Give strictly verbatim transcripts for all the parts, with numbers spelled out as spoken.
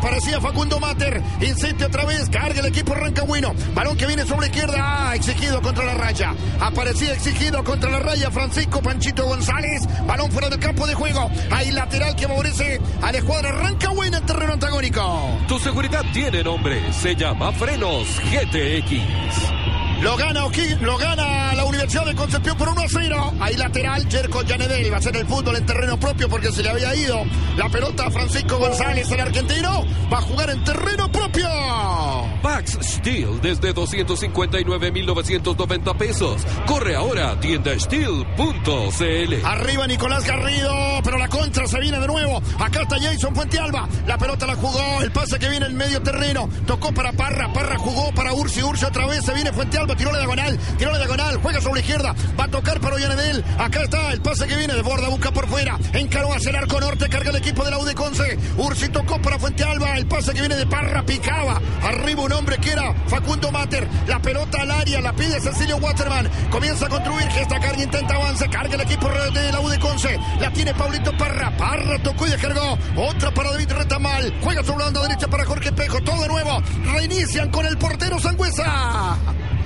Aparecía Facundo Mater. Insiste otra vez. Carga el equipo rancagüino. Balón que viene sobre la izquierda. Ah, exigido contra la raya. Aparecía exigido contra la raya Francisco Panchito González. Balón fuera del campo de juego. Hay lateral que favorece a la escuadra rancagüina en terreno antagónico. Tu seguridad tiene nombre. Se llama Frenos G T X. Lo gana O'Higgins, lo gana la Universidad de Concepción por uno a cero. Ahí lateral, Jerko Yanedel va a hacer el fútbol en terreno propio porque se le había ido la pelota a Francisco González, el argentino. Va a jugar en terreno propio. Pax Steel desde doscientos cincuenta y nueve mil novecientos noventa pesos. Corre ahora a tienda steel punto c l. Arriba Nicolás Garrido, pero la contra se viene de nuevo. Acá está Jason Fuentealba. La pelota la jugó, el pase que viene en medio terreno. Tocó para Parra, Parra jugó para Ursi, Ursi otra vez se viene Fuentealba. Tiró la diagonal, tiró la diagonal, juega sobre la izquierda, va a tocar para Ollanedel. Acá está el pase que viene de borda, busca por fuera, encaró hacia el arco norte, carga el equipo de la U de Conce. Ursi tocó para Fuentealba, el pase que viene de Parra, picaba arriba un hombre que era Facundo Mater. La pelota al área, la pide Cecilio Waterman, comienza a construir, gesta carga, intenta avance, carga el equipo de la U de Conce. La tiene Pablito Parra, Parra tocó y descargó, otra para David Retamal, juega sobre la banda derecha para Jorge Espejo, todo de nuevo, reinician con el portero Sangüesa.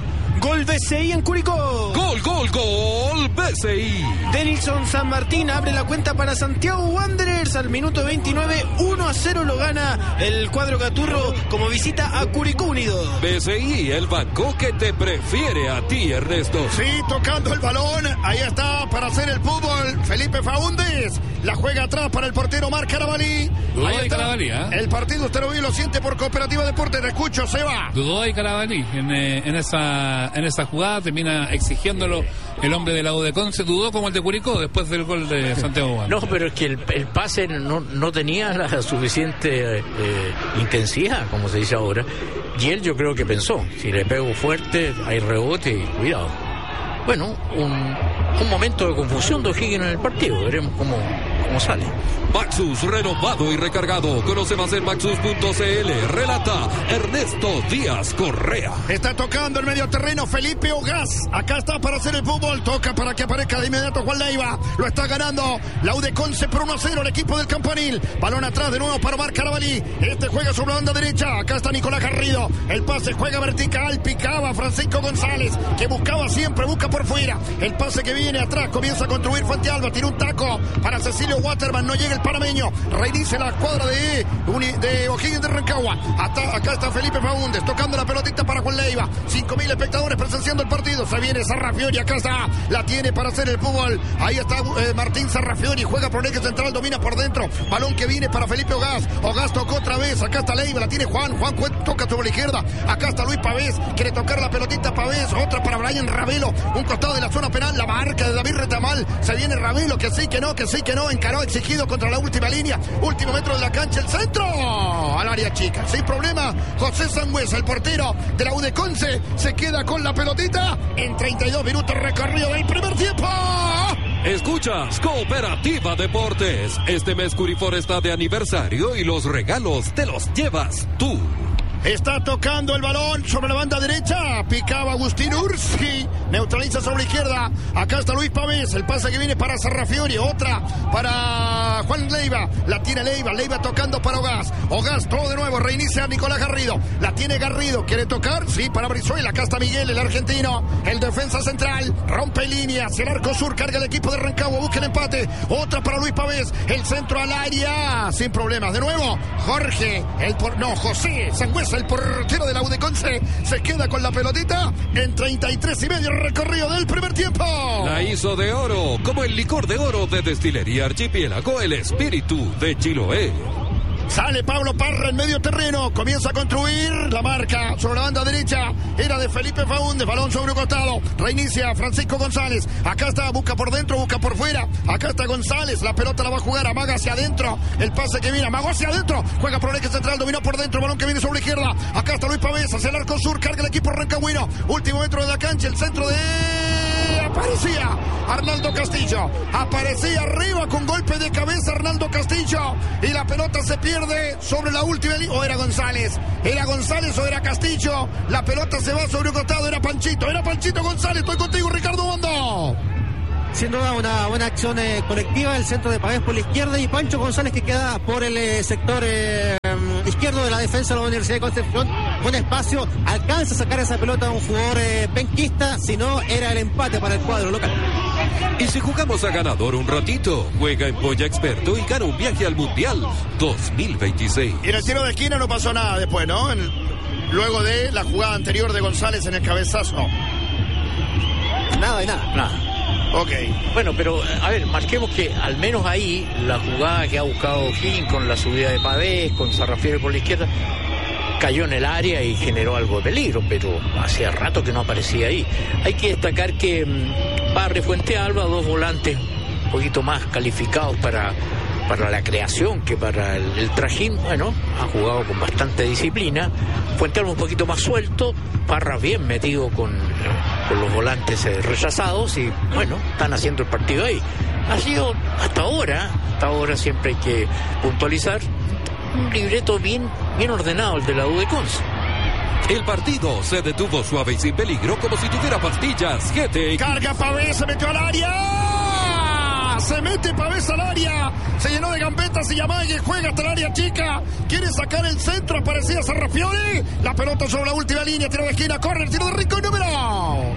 Gol B C I en Curicó. Gol, gol, gol B C I. Denilson San Martín abre la cuenta para Santiago Wanderers al minuto veintinueve. uno a cero lo gana el cuadro Gaturro como visita a Curicó Unido. B C I, el banco que te prefiere a ti, Ernesto. Sí, tocando el balón. Ahí está para hacer el fútbol Felipe Faúndez. La juega atrás para el portero Marc Carabalí. Dudó Ahí de está. Carabalí, ¿eh? El partido usted lo ve y lo siente por Cooperativa Deportes. Te escucho, Seba. Dudó de Carabalí en, eh, en esa en esa jugada, termina exigiéndolo el hombre de la U de Conce. Dudó como el de Curicó después del gol de Santiago Wanderers. No, pero es que el, el pase no, no tenía la suficiente eh, intensidad, como se dice ahora. Y él yo creo que pensó, si le pego fuerte, hay rebote y cuidado. Bueno, un, un momento de confusión de O'Higgins en el partido. Veremos cómo, cómo sale. Maxus renovado y recargado. Conoce más en maxus punto c l. Relata Ernesto Díaz Correa. Está tocando el medio terreno Felipe Ogaz. Acá está para hacer el fútbol. Toca para que aparezca de inmediato Juan Leiva. Lo está ganando la U de Conce por uno a cero el equipo del Campanil. Balón atrás de nuevo para Omar Carabalí. Este juega sobre la banda derecha. Acá está Nicolás Garrido. El pase juega vertical. Picaba Francisco González, que buscaba siempre, busca por fuera. El pase que viene atrás comienza a construir Fuentealba. Tira un taco para Cecilio Waterman. No llega el panameño. Reinicia la cuadra de, de O'Higgins de Rancagua. Hasta, acá está Felipe Faúndez tocando la pelotita para Juan Leiva. cinco mil espectadores presenciando el partido. Se viene Sarrafiori. Acá está. La tiene para hacer el fútbol. Ahí está eh, Martín Sarrafiori. Juega por el eje central. Domina por dentro. Balón que viene para Felipe Ogaz. Ogaz tocó otra vez. Acá está Leiva. La tiene Juan. Juan toca sobre la izquierda. Acá está Luis Pavés. Quiere tocar la pelotita Pavés. Otra para Brian Ravelo. Un costado de la zona penal. La marca de David Retamal. Se viene Ravelo. Que sí, que no, que sí, que no. Encaró exigido contra la última línea. Último metro de la cancha. El centro al área chica. Sin problema. José Sangüesa, el portero de la U de Conce, se queda con la pelotita en treinta y dos minutos recorrido del primer tiempo. Escuchas Cooperativa Deportes. Este mes Curifor está de aniversario y los regalos te los llevas tú. Está tocando el balón sobre la banda derecha. Picaba Agustín Ursi. Neutraliza sobre la izquierda. Acá está Luis Pavés. El pase que viene para Sarrafiori. Otra para Juan Leiva. La tiene Leiva. Leiva tocando para Ogaz. Ogaz todo de nuevo. Reinicia Nicolás Garrido. La tiene Garrido. ¿Quiere tocar? Sí, para Brizuela. Acá está Miguel, el argentino. El defensa central. Rompe línea. Hacia el arco sur. Carga el equipo de Rancagua. Busca el empate. Otra para Luis Pavés. El centro al área. Sin problemas. De nuevo. Jorge. El por... No, José Sangüesa, el portero de la U de Conce, se queda con la pelotita en treinta y tres y medio recorrido del primer tiempo. La hizo de oro, como el licor de oro de Destilería Archipiélago, el espíritu de Chiloé. Sale Pablo Parra en medio terreno. Comienza a construir la marca sobre la banda derecha. Era de Felipe Faúndez. Balón sobre un costado. Reinicia Francisco González. Acá está. Busca por dentro. Busca por fuera. Acá está González. La pelota la va a jugar. Amaga hacia adentro. El pase que viene. Amagó hacia adentro. Juega por el eje central. Dominó por dentro. Balón que viene sobre la izquierda. Acá está Luis Pavés. Hacia el arco sur. Carga el equipo rancagüino. Último metro de la cancha. El centro de... Aparecía Arnaldo Castillo. Aparecía arriba con golpe de cabeza Arnaldo Castillo. Y la pelota se pierde sobre la última línea. O era González. Era González o era Castillo. La pelota se va sobre un costado. Era Panchito. Era Panchito González. Estoy contigo, Ricardo Bondo. Sin duda una buena acción eh, colectiva. El centro de Pavés por la izquierda y Pancho González que queda por el eh, sector eh, izquierdo. izquierdo de la defensa de la Universidad de Concepción, con espacio, alcanza a sacar esa pelota a un jugador eh, penquista, si no era el empate para el cuadro local. Y si jugamos a ganador un ratito, juega en Polla Experto y gana un viaje al Mundial dos mil veintiséis. Y en el tiro de esquina no pasó nada después, ¿no? En, luego de la jugada anterior de González en el cabezazo. Nada de nada. Nada. Ok. Bueno, pero a ver, marquemos que al menos ahí la jugada que ha buscado O'Higgins con la subida de Pavés, con Sarrafiore por la izquierda, cayó en el área y generó algo de peligro, pero hacía rato que no aparecía ahí. Hay que destacar que mmm, Barre, Fuente Alba, dos volantes un poquito más calificados para, para la creación que para el, el trajín. Bueno, ha jugado con bastante disciplina. Fuente Alba un poquito más suelto, Parra bien metido con, eh, con los volantes eh, rechazados y bueno, están haciendo el partido ahí. Ha sido hasta ahora, hasta ahora siempre hay que puntualizar, un libreto bien, bien ordenado el de la U de Conce. El partido se detuvo suave y sin peligro, como si tuviera pastillas G T X. Carga Pavés, se metió al área. Se mete Pavés al área. Se llenó de gambetas y Yamague juega hasta el área chica. Quiere sacar el centro, aparecía Sarrafiore. La pelota sobre la última línea, tiro de esquina, corre el tiro de Rico, número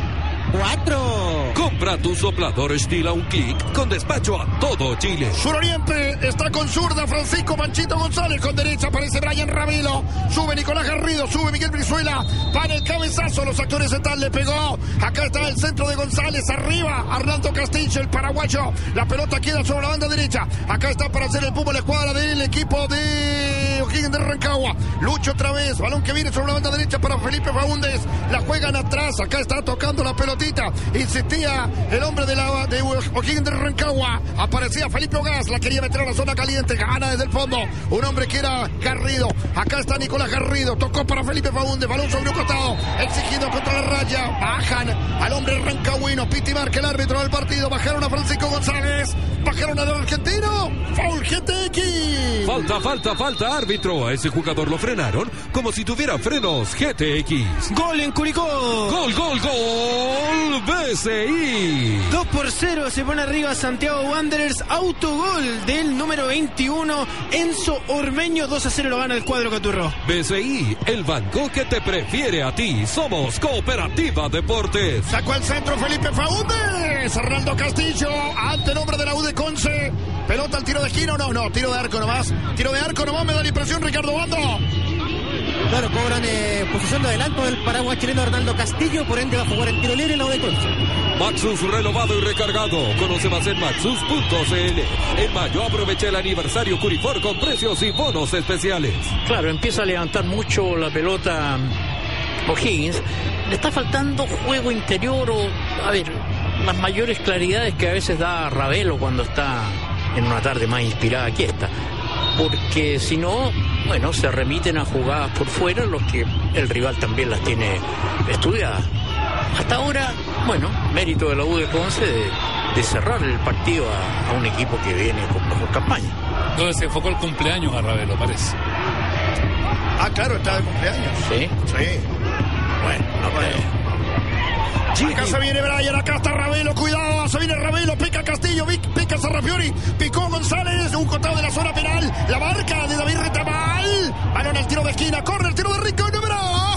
cuatro. Compra tu soplador Stihl a un clic con despacho a todo Chile. Suroriente está con zurda, Francisco Manchito González con derecha, aparece Brian Ravelo, sube Nicolás Garrido, sube Miguel Brizuela, para el cabezazo, los actores están, le pegó, acá está el centro de González, arriba Arnaldo Castillo, el paraguayo, la pelota queda sobre la banda derecha, acá está para hacer el pumbo la escuadra del equipo de O'Higgins de Rancagua, Lucho otra vez, balón que viene sobre la banda derecha para Felipe Faúndez, la juegan atrás, acá está tocando la pelotita, insistía el hombre de la de O'Higgins de Rancagua, aparecía Felipe Ogaz, la quería meter a la zona caliente, gana desde el fondo, un hombre que era Garrido, acá está Nicolás Garrido, tocó para Felipe Faúndez, balón sobre un costado, exigido contra la raya, bajan al hombre rancagüino, Piti marca el árbitro del partido, bajaron a Francisco González, bajaron al argentino, foul G T X. Falta, falta, falta, árbitro, a ese jugador lo frenaron como si tuviera frenos G T X. Gol en Curicó. Gol, gol, gol, B C I. dos por cero se pone arriba Santiago Wanderers, autogol del número veintiuno, Enzo Ormeño, dos a cero lo gana el cuadro Caturro. B C I, el banco que te prefiere a ti, somos Cooperativa Deportes. Sacó el centro Felipe Faúndez, Arnaldo Castillo, ante nombre de la U de Conce, pelota al tiro de esquina, no, no, tiro de arco nomás, tiro de arco nomás, me da la impresión Ricardo Bando. Claro, cobran eh, posición de adelanto del paraguas chileno Arnaldo Castillo, por ende va a jugar el tiro libre en la U de Conce. Maxus renovado y recargado. Conoce más en maxus punto c l. En mayo aprovecha el aniversario Curifor con precios y bonos especiales. Claro, empieza a levantar mucho la pelota O'Higgins. Le está faltando juego interior o, a ver, las mayores claridades que a veces da Ravelo cuando está en una tarde más inspirada que esta. Porque si no, bueno, se remiten a jugadas por fuera, los que el rival también las tiene estudiadas. Hasta ahora, bueno, mérito de la U de Conce de, de cerrar el partido a, a un equipo que viene con mejor campaña. Donde se enfocó el cumpleaños a Ravelo, parece. Ah, claro, está de cumpleaños. ¿Sí? Sí. Bueno, no creo. Acá se viene Brian, acá está Ravelo, cuidado, se viene Ravelo, pica Castillo, pica Sarrafiore, picó González, un costado de la zona penal, la marca de David Retamal, balón al tiro de esquina, corre el tiro de Rico, número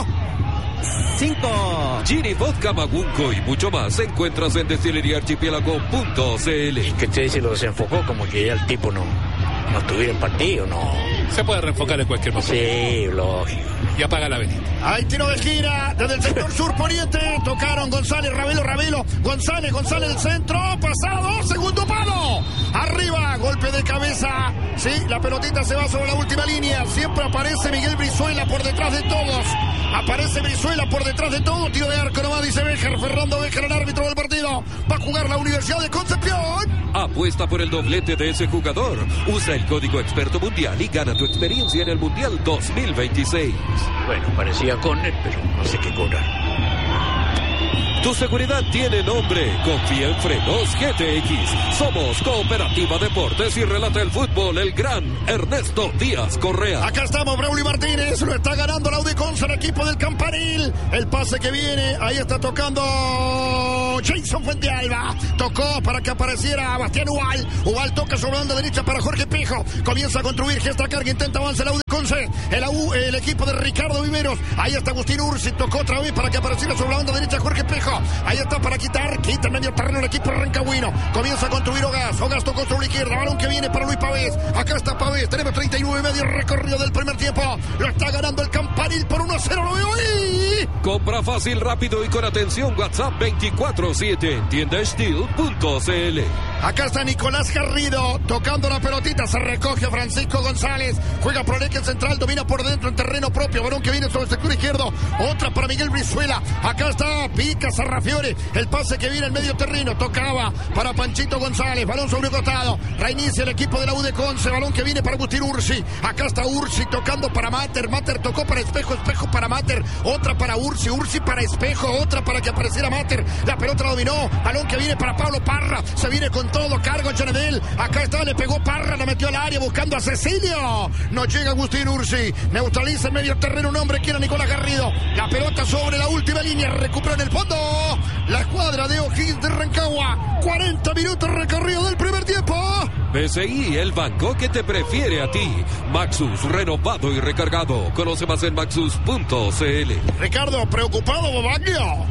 cinco. Gini Vodka Magunco y mucho más encuentras en destilería archipiélago punto c l. Es que usted se lo desenfocó como que ya el tipo no, no estuviera en partido, no. Se puede reenfocar en cualquier momento. Sí, lógico. Y apaga la velita. Hay tiro de esquina desde el sector sur poniente. Tocaron González, Ravelo, Ravelo. González, González, el centro. Pasado, segundo palo. Arriba, golpe de cabeza. Sí, la pelotita se va sobre la última línea. Siempre aparece Miguel Brizuela por detrás de todos. Aparece Brizuela por detrás de todos. Tiro de arco nomás, dice Béjar. Fernando Béjar, el árbitro del partido. Va a jugar la Universidad de Concepción. Apuesta por el doblete de ese jugador. Usa el código experto mundial y gana tu experiencia en el Mundial dos mil veintiséis. Bueno, parecía córner, pero no sé qué cobrar. Tu seguridad tiene nombre. Confía en Frenos G T X. Somos Cooperativa Deportes y relata el fútbol el gran Ernesto Díaz Correa. Acá estamos, Braulio Martínez. Lo está ganando la U D Conce, el equipo del Campanil. El pase que viene, ahí está tocando Jason Fuentealba. Tocó para que apareciera Bastián Ubal. Ubal toca sobre la banda derecha para Jorge Pejo. Comienza a construir, gesta carga, intenta avanzar la U D Conce. El, el equipo de Ricardo Viveros. Ahí está Agustín Ursi. Tocó otra vez para que apareciera sobre la banda derecha Jorge Pejo. Ahí está para quitar, quita en medio terreno el equipo rancagüino. Comienza a construir Ogas. Ogas tocó sobre la izquierda. Balón que viene para Luis Pavés. Acá está Pavés. Tenemos treinta y nueve y medio recorrido del primer tiempo. Lo está ganando el Campanil por uno a cero. Lo veo ahí. Compra fácil, rápido y con atención. WhatsApp veinticuatro siete. Tienda Steel punto c l. Acá está Nicolás Garrido tocando la pelotita. Se recoge Francisco González. Juega por el eje central. Domina por dentro en terreno propio. Balón que viene sobre el sector izquierdo. Otra para Miguel Brizuela. Acá está Pica Sarrafiore. El pase que viene en medio terreno. Tocaba para Panchito González. Balón sobre el costado. Reinicia el equipo de la U D Conce. Balón que viene para Agustín Ursi. Acá está Ursi tocando para Mater. Mater tocó para Espejo. Espejo para Mater. Otra para Ursi. Ursi para Espejo. Otra para que apareciera Mater. La pelota la dominó. Balón que viene para Pablo Parra. Se viene con todo. Cargo Chanedel. Acá está. Le pegó Parra. La metió al área buscando a Cecilio. No llega Agustín Ursi. Neutraliza en medio terreno un hombre que era Nicolás Garrido. La pelota sobre la última línea. Recupera en el fondo. La escuadra de O'Higgins de Rancagua. cuarenta minutos recorrido del primer tiempo. B C I, el banco que te prefiere a ti. Maxus, renovado y recargado. Conoce más en maxus punto c l. Ricardo, preocupado, Bobagno.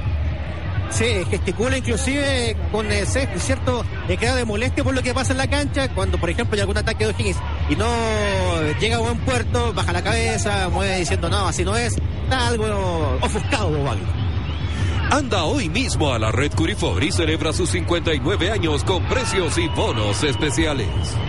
Sí, gesticula inclusive con eh, cierto eh, grado de molestia por lo que pasa en la cancha. Cuando, por ejemplo, hay algún ataque de O'Higgins y no llega a buen puerto, baja la cabeza, mueve diciendo no, así no es. Está algo ofuscado, Bobagno. Anda hoy mismo a la red Curifor y celebra sus cincuenta y nueve años con precios y bonos especiales.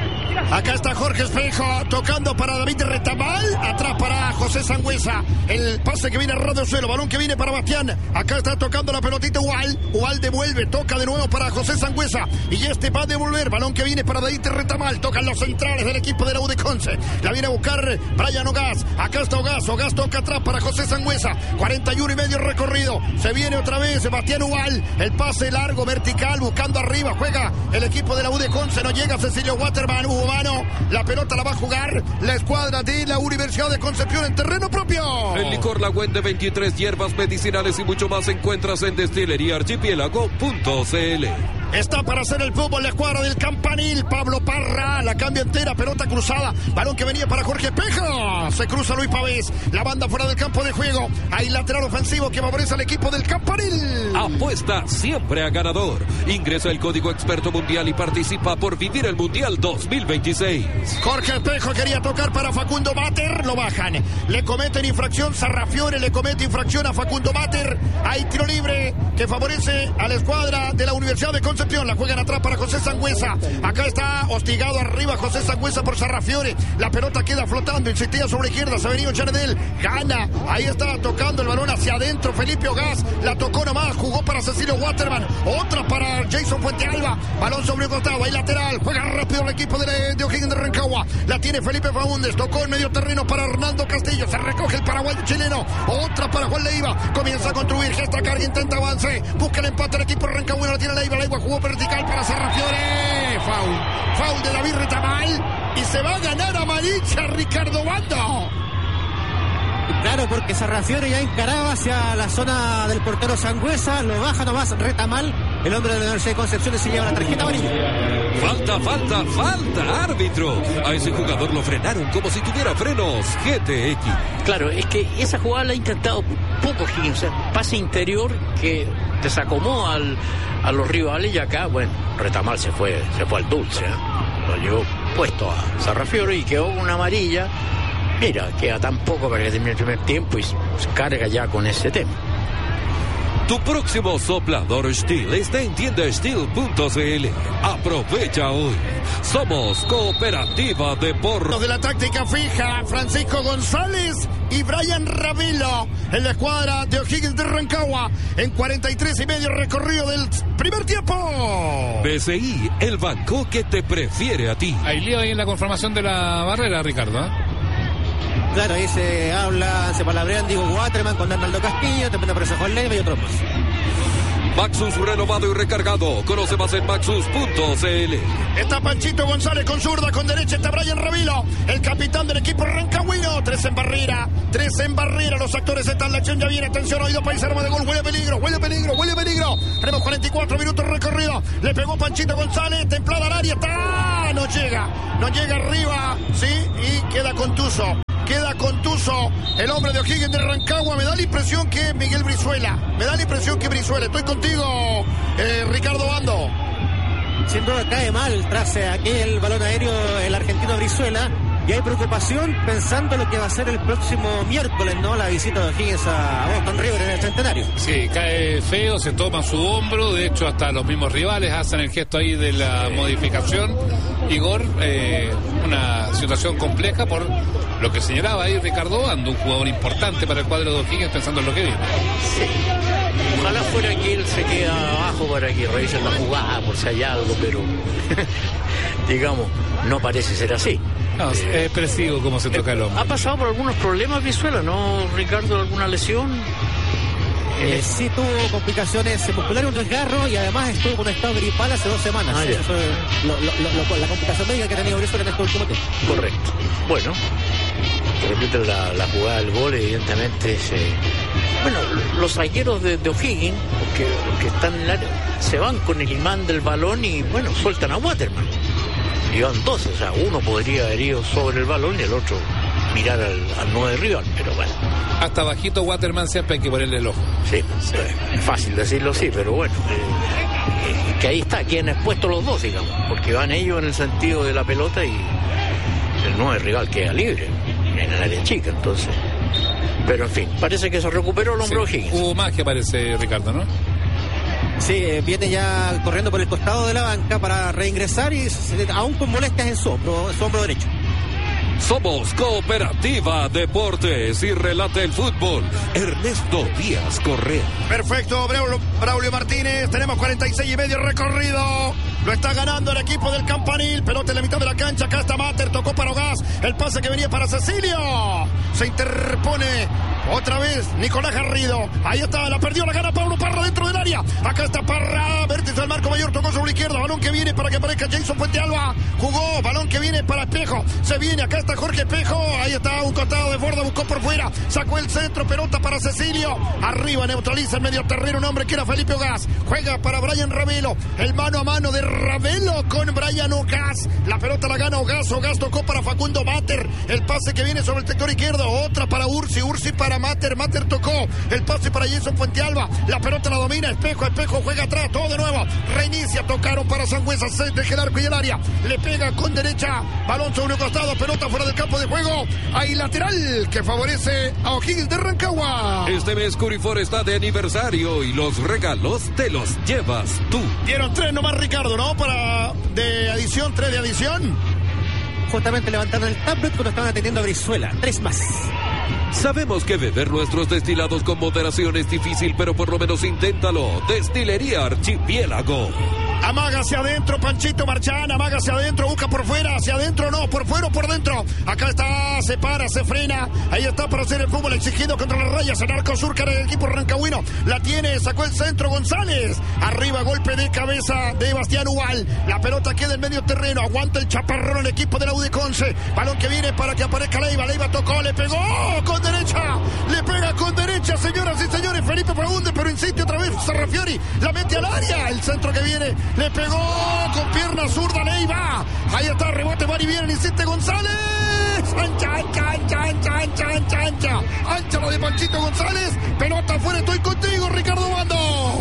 Acá está Jorge Espejo tocando para David Retamal. Atrás para José Sangüesa. El pase que viene a ras del suelo. Balón que viene para Bastián. Acá está tocando la pelotita Ubal. Ubal devuelve. Toca de nuevo para José Sangüesa. Y este va a devolver. Balón que viene para David Retamal. Tocan los centrales del equipo de la U D Conce. La viene a buscar Brian Ogas. Acá está Ogas. Ogas toca atrás para José Sangüesa. cuarenta y uno y medio recorrido. Se viene otra vez Sebastián Ubal. El pase largo, vertical, buscando arriba. Juega el equipo de la U D Conce. No llega Cecilio Waterman. Mano, la pelota la va a jugar la escuadra de la Universidad de Concepción en terreno propio. El licor La Güende, veintitrés hierbas medicinales y mucho más encuentras en destilería archipiélago punto c l. Está para hacer el fútbol la escuadra del Campanil. Pablo Parra, la cambia entera, pelota cruzada. Balón que venía para Jorge Pejo. Se cruza Luis Pavés. La banda fuera del campo de juego. Hay lateral ofensivo que favorece al equipo del Campanil. Apuesta siempre a ganador. Ingresa el código experto mundial y participa por vivir el Mundial dos mil veintiséis. Jorge Pejo quería tocar para Facundo Mater. Lo bajan. Le cometen infracción. Sarrafiore le comete infracción a Facundo Mater. Hay tiro libre que favorece a la escuadra de la Universidad de Concepción. La juegan atrás para José Sangüesa. Acá está hostigado arriba José Sangüesa por Sarrafiore. La pelota queda flotando. Insistía sobre la izquierda. Se ha venido Chanedel. Gana. Ahí está tocando el balón hacia adentro. Felipe Ogas. La tocó nomás. Jugó para Cecilio Waterman. Otra para Jason Fuentealba. Balón sobre el costado. Ahí lateral. Juega rápido el equipo de, de O'Higgins de Rancagua. La tiene Felipe Faúndez. Tocó en medio terreno para Hernando Castillo. Se recoge el paraguayo chileno. Otra para Juan Leiva. Comienza a construir. Gesta carga. Intenta avance. Busca el empate el equipo de Rancagua. La tiene Leiva. Leiva jugó vertical para Sarrafiore. Foul. Foul de David Retamal. Y se va a ganar amarilla Ricardo Bando. Claro, porque Sarrafiore ya encaraba hacia la zona del portero Sangüesa. Lo baja nomás Retamal. El hombre de la Universidad de Concepción se lleva la tarjeta amarilla. Falta, falta, falta, árbitro. A ese jugador lo frenaron como si tuviera frenos G T X. Claro, es que esa jugada la ha intentado poco Higgins. O sea, pase interior que desacomó al, a los rivales y acá, bueno, Retamal se fue, se fue al dulce. ¿eh? Lo llevó puesto a Sarrafiore y quedó una amarilla. Mira, queda tan poco para que termine el primer tiempo y se carga ya con ese tema. Tu próximo soplador Steel está en tienda steel punto c l. Aprovecha hoy. Somos Cooperativa Deportes. De la táctica fija, Francisco González y Brian Ravelo en la escuadra de O'Higgins de Rancagua en cuarenta y tres y medio recorrido del primer tiempo. B C I, el banco que te prefiere a ti. Hay lío ahí en la conformación de la barrera, Ricardo, ¿eh? Claro, ahí se habla, se palabrean Diego Waterman con Arnaldo Castillo, también aparece Juan Leiva y otros más. Maxus renovado y recargado. Conoce más en maxus punto c l. Está Panchito González con zurda, con derecha está Brian Ravilo, el capitán del equipo rancagüino. Tres en barrera, tres en barrera. Los actores están, la acción ya viene. Atención, oído país, arma de gol. Huele peligro, huele peligro, huele peligro. Tenemos cuarenta y cuatro minutos recorrido. Le pegó Panchito González, templada al área, está. No llega, no llega arriba, sí, y queda contuso. Queda contuso el hombre de O'Higgins de Rancagua. Me da la impresión que Miguel Brizuela. Me da la impresión que Brizuela. Estoy contigo, eh, Ricardo Bando. Sin duda cae mal tras eh, aquel balón aéreo el argentino Brizuela. Y hay preocupación pensando lo que va a ser el próximo miércoles, ¿no? La visita de O'Higgins a Boston River en el Centenario. Sí, cae feo, se toma su hombro. De hecho, hasta los mismos rivales hacen el gesto ahí de la modificación. Igor, eh, una situación compleja por lo que señalaba ahí Ricardo Bando, un jugador importante para el cuadro de O'Higgins pensando en lo que viene. Sí. Ojalá fuera que él se quede abajo para que revisen la jugada por si hay algo, pero digamos, no parece ser así. No, es eh, expresivo como se toca el hombro. Ha pasado por algunos problemas Brizuela, ¿no, Ricardo? ¿Alguna lesión? Eh, sí tuvo complicaciones musculares, un desgarro y además estuvo con un estado gripal hace dos semanas. Ah, sí, eso es lo, lo, lo, la complicación médica que ha tenido Brizuela en este último tiempo. Correcto. Bueno, repite la, la jugada del gol, evidentemente se... Bueno, los zagueros de, de O'Higgins, que, que están en el área, se van con el imán del balón y, bueno, sueltan a Waterman. Y van dos, o sea, uno podría haber ido sobre el balón y el otro mirar al, al nueve rival, pero bueno. Hasta bajito Waterman siempre hay que ponerle el ojo. Sí, sí. Es fácil decirlo así, pero bueno, eh, eh, que ahí está, queden expuestos los dos, digamos, porque van ellos en el sentido de la pelota y el nueve rival queda libre en el área chica, entonces. Pero en fin, parece que se recuperó el hombro Sí, O'Higgins. hubo magia, parece, Ricardo, ¿no? Sí, eh, viene ya corriendo por el costado de la banca para reingresar y se- aún con molestias en su hombro, en su hombro derecho. Somos Cooperativa Deportes y relata el fútbol Ernesto Díaz Correa. Perfecto, Braulio, Braulio Martínez. Tenemos cuarenta y seis y medio recorrido. Lo está ganando el equipo del Campanil. Pelota en la mitad de la cancha. Acá está Mater. Tocó para Ogás. El pase que venía para Cecilio. Se interpone otra vez Nicolás Garrido. Ahí está. La perdió. La gana Pablo Parra dentro del área. Acá está Parra. Vértice al marco mayor. Tocó sobre la izquierda. Balón que viene para que aparezca Jason Fuentealba. Jugó. Balón que viene para Espejo. Se viene. Acá está Jorge Espejo. Ahí está. Un costado de borda. Buscó por fuera. Sacó el centro. Pelota para Cecilio. Arriba neutraliza el medio terreno. Un hombre que era Felipe Ogás. Juega para Brian Ravelo. El mano a mano de Ravelo con Brian Ogás. La pelota la gana Ogás. Ogás tocó para Facundo Mater. El pase que viene sobre el sector izquierdo. Otra para Ursi. Ursi para Mater. Mater tocó. El pase para Jason Fuentealba. La pelota la domina. Espejo. Espejo juega atrás. Todo de nuevo. Reinicia. Tocaron para Sangüesa. Se deja el arco y el área. Le pega con derecha. Balón sobre un costado. Pelota fuera del campo de juego. Hay lateral que favorece a O'Higgins de Rancagua. Este mes Curifor está de aniversario y los regalos te los llevas tú. Dieron tres nomás, Ricardo, ¿no? Para de adición, tres de adición. Justamente levantaron el tablet cuando estaban atendiendo a Brizuela. Tres más. Sabemos que beber nuestros destilados con moderación es difícil, pero por lo menos inténtalo. Destilería Archipiélago. Amaga hacia adentro, Panchito Marchán, amaga hacia adentro, busca por fuera, hacia adentro no, por fuera o por dentro. Acá está, se para, se frena, ahí está para hacer el fútbol exigido contra las rayas, en arco surca del equipo rancagüino. La tiene, sacó el centro González. Arriba, golpe de cabeza de Bastián Ubal. La pelota queda en medio terreno, aguanta el chaparrón el equipo de la U de Conce. Balón que viene para que aparezca Leiva, Leiva tocó, le pegó con derecha, le pega con derecha, señoras y señores, Felipe Fagundes, pero insiste otra vez Sarrafiori, la mete al área, el centro que viene. Le pegó con pierna zurda Leiva. Ahí está, rebote, va y viene, insiste González. Ancha, ancha, ancha, ancha, ancha, ancha, ancha. Ancha la de Panchito González. Pelota afuera, estoy contigo, Ricardo Bando.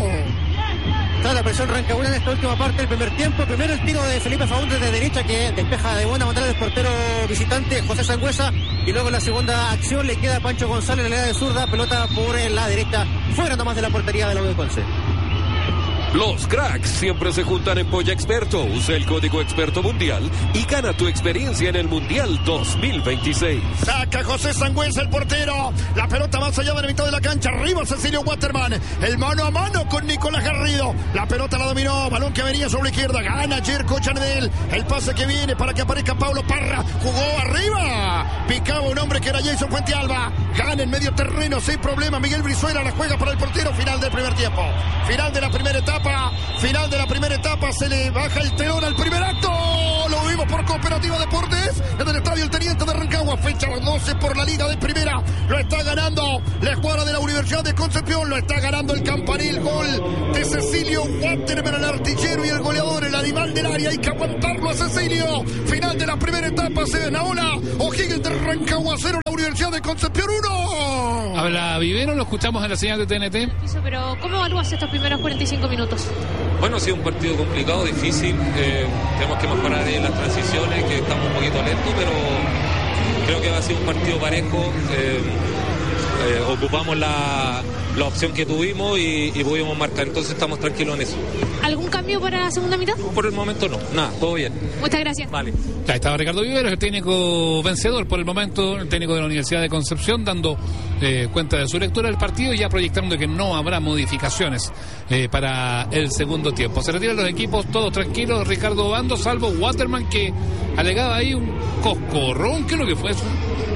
Está la presión rancagüina en esta última parte del primer tiempo. Primero el tiro de Felipe Fagundes de derecha que despeja de buena manera el portero visitante José Sangüesa. Y luego en la segunda acción le queda a Pancho González en la área de zurda. Pelota por la derecha, fuera nomás de la portería de la U de Conce. Los cracks siempre se juntan en Polla Experto. Usa el código Experto Mundial y gana tu experiencia en el Mundial dos mil veintiséis. Saca José Sangüesa, el portero. La pelota más allá de la mitad de la cancha. Arriba Cecilio Waterman. El mano a mano con Nicolás Garrido. La pelota la dominó. Balón que venía sobre la izquierda. Gana Jerko Chanedel. El pase que viene para que aparezca Pablo Parra. Jugó arriba. Picaba un hombre que era Jason Fuentealba. Gana en medio terreno sin problema. Miguel Brizuela la juega para el portero. Final del primer tiempo. Final de la primera etapa. Final de la primera etapa. Se le baja el telón al primer acto. Lo vimos por Cooperativa Deportes. En el estadio El Teniente de Rancagua. Fecha doce por la Liga de Primera. Lo está ganando la escuadra de la Universidad de Concepción. Lo está ganando el Campanil. Gol de Cecilio Waterman, el artillero y el goleador, el animal del área. Hay que aguantarlo a Cecilio. Final de la primera etapa. Se ven ahora O'Higgins de Rancagua cero. La Universidad de Concepción uno. Habla Vivero, lo escuchamos en la señal de T N T. Pero ¿cómo evalúas estos primeros cuarenta y cinco minutos? Bueno, ha sido un partido complicado, difícil. Eh, tenemos que mejorar en las transiciones, que estamos un poquito lentos, pero creo que va a ser un partido parejo. Eh, eh, ocupamos la, la opción que tuvimos y, y pudimos marcar, entonces estamos tranquilos en eso. ¿Algún cambio para la segunda mitad? Por el momento no, nada, todo bien. Muchas gracias. Vale. Ahí estaba Ricardo Viveros, el técnico vencedor por el momento, el técnico de la Universidad de Concepción, dando eh, cuenta de su lectura del partido y ya proyectando que no habrá modificaciones eh, para el segundo tiempo. Se retiran los equipos todos tranquilos, Ricardo Obando, salvo Waterman, que alegaba ahí un coscorrón. ¿Qué es lo que fue eso?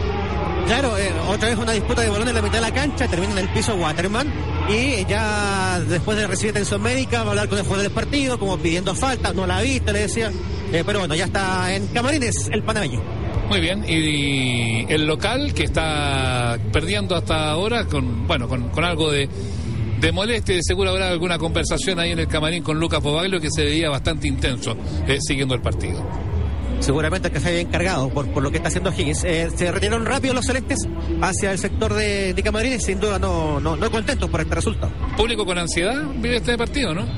Claro, eh, otra vez una disputa de balón en la mitad de la cancha, termina en el piso Waterman y ya después de recibir atención médica va a hablar con el jugador del partido, como pidiendo falta, no la ha visto, le decía, eh, pero bueno, ya está en camarines el panameño. Muy bien, y el local que está perdiendo hasta ahora, con bueno, con, con algo de, de molestia, de seguro habrá alguna conversación ahí en el camarín con Lucas Pobaglio, que se veía bastante intenso eh, siguiendo el partido. Seguramente que se había encargado por, por lo que está haciendo Higgins. Eh, se retiraron rápido los celestes hacia el sector de, de camarines, sin duda no, no, no contentos por este resultado. Público con ansiedad vive este partido, ¿no?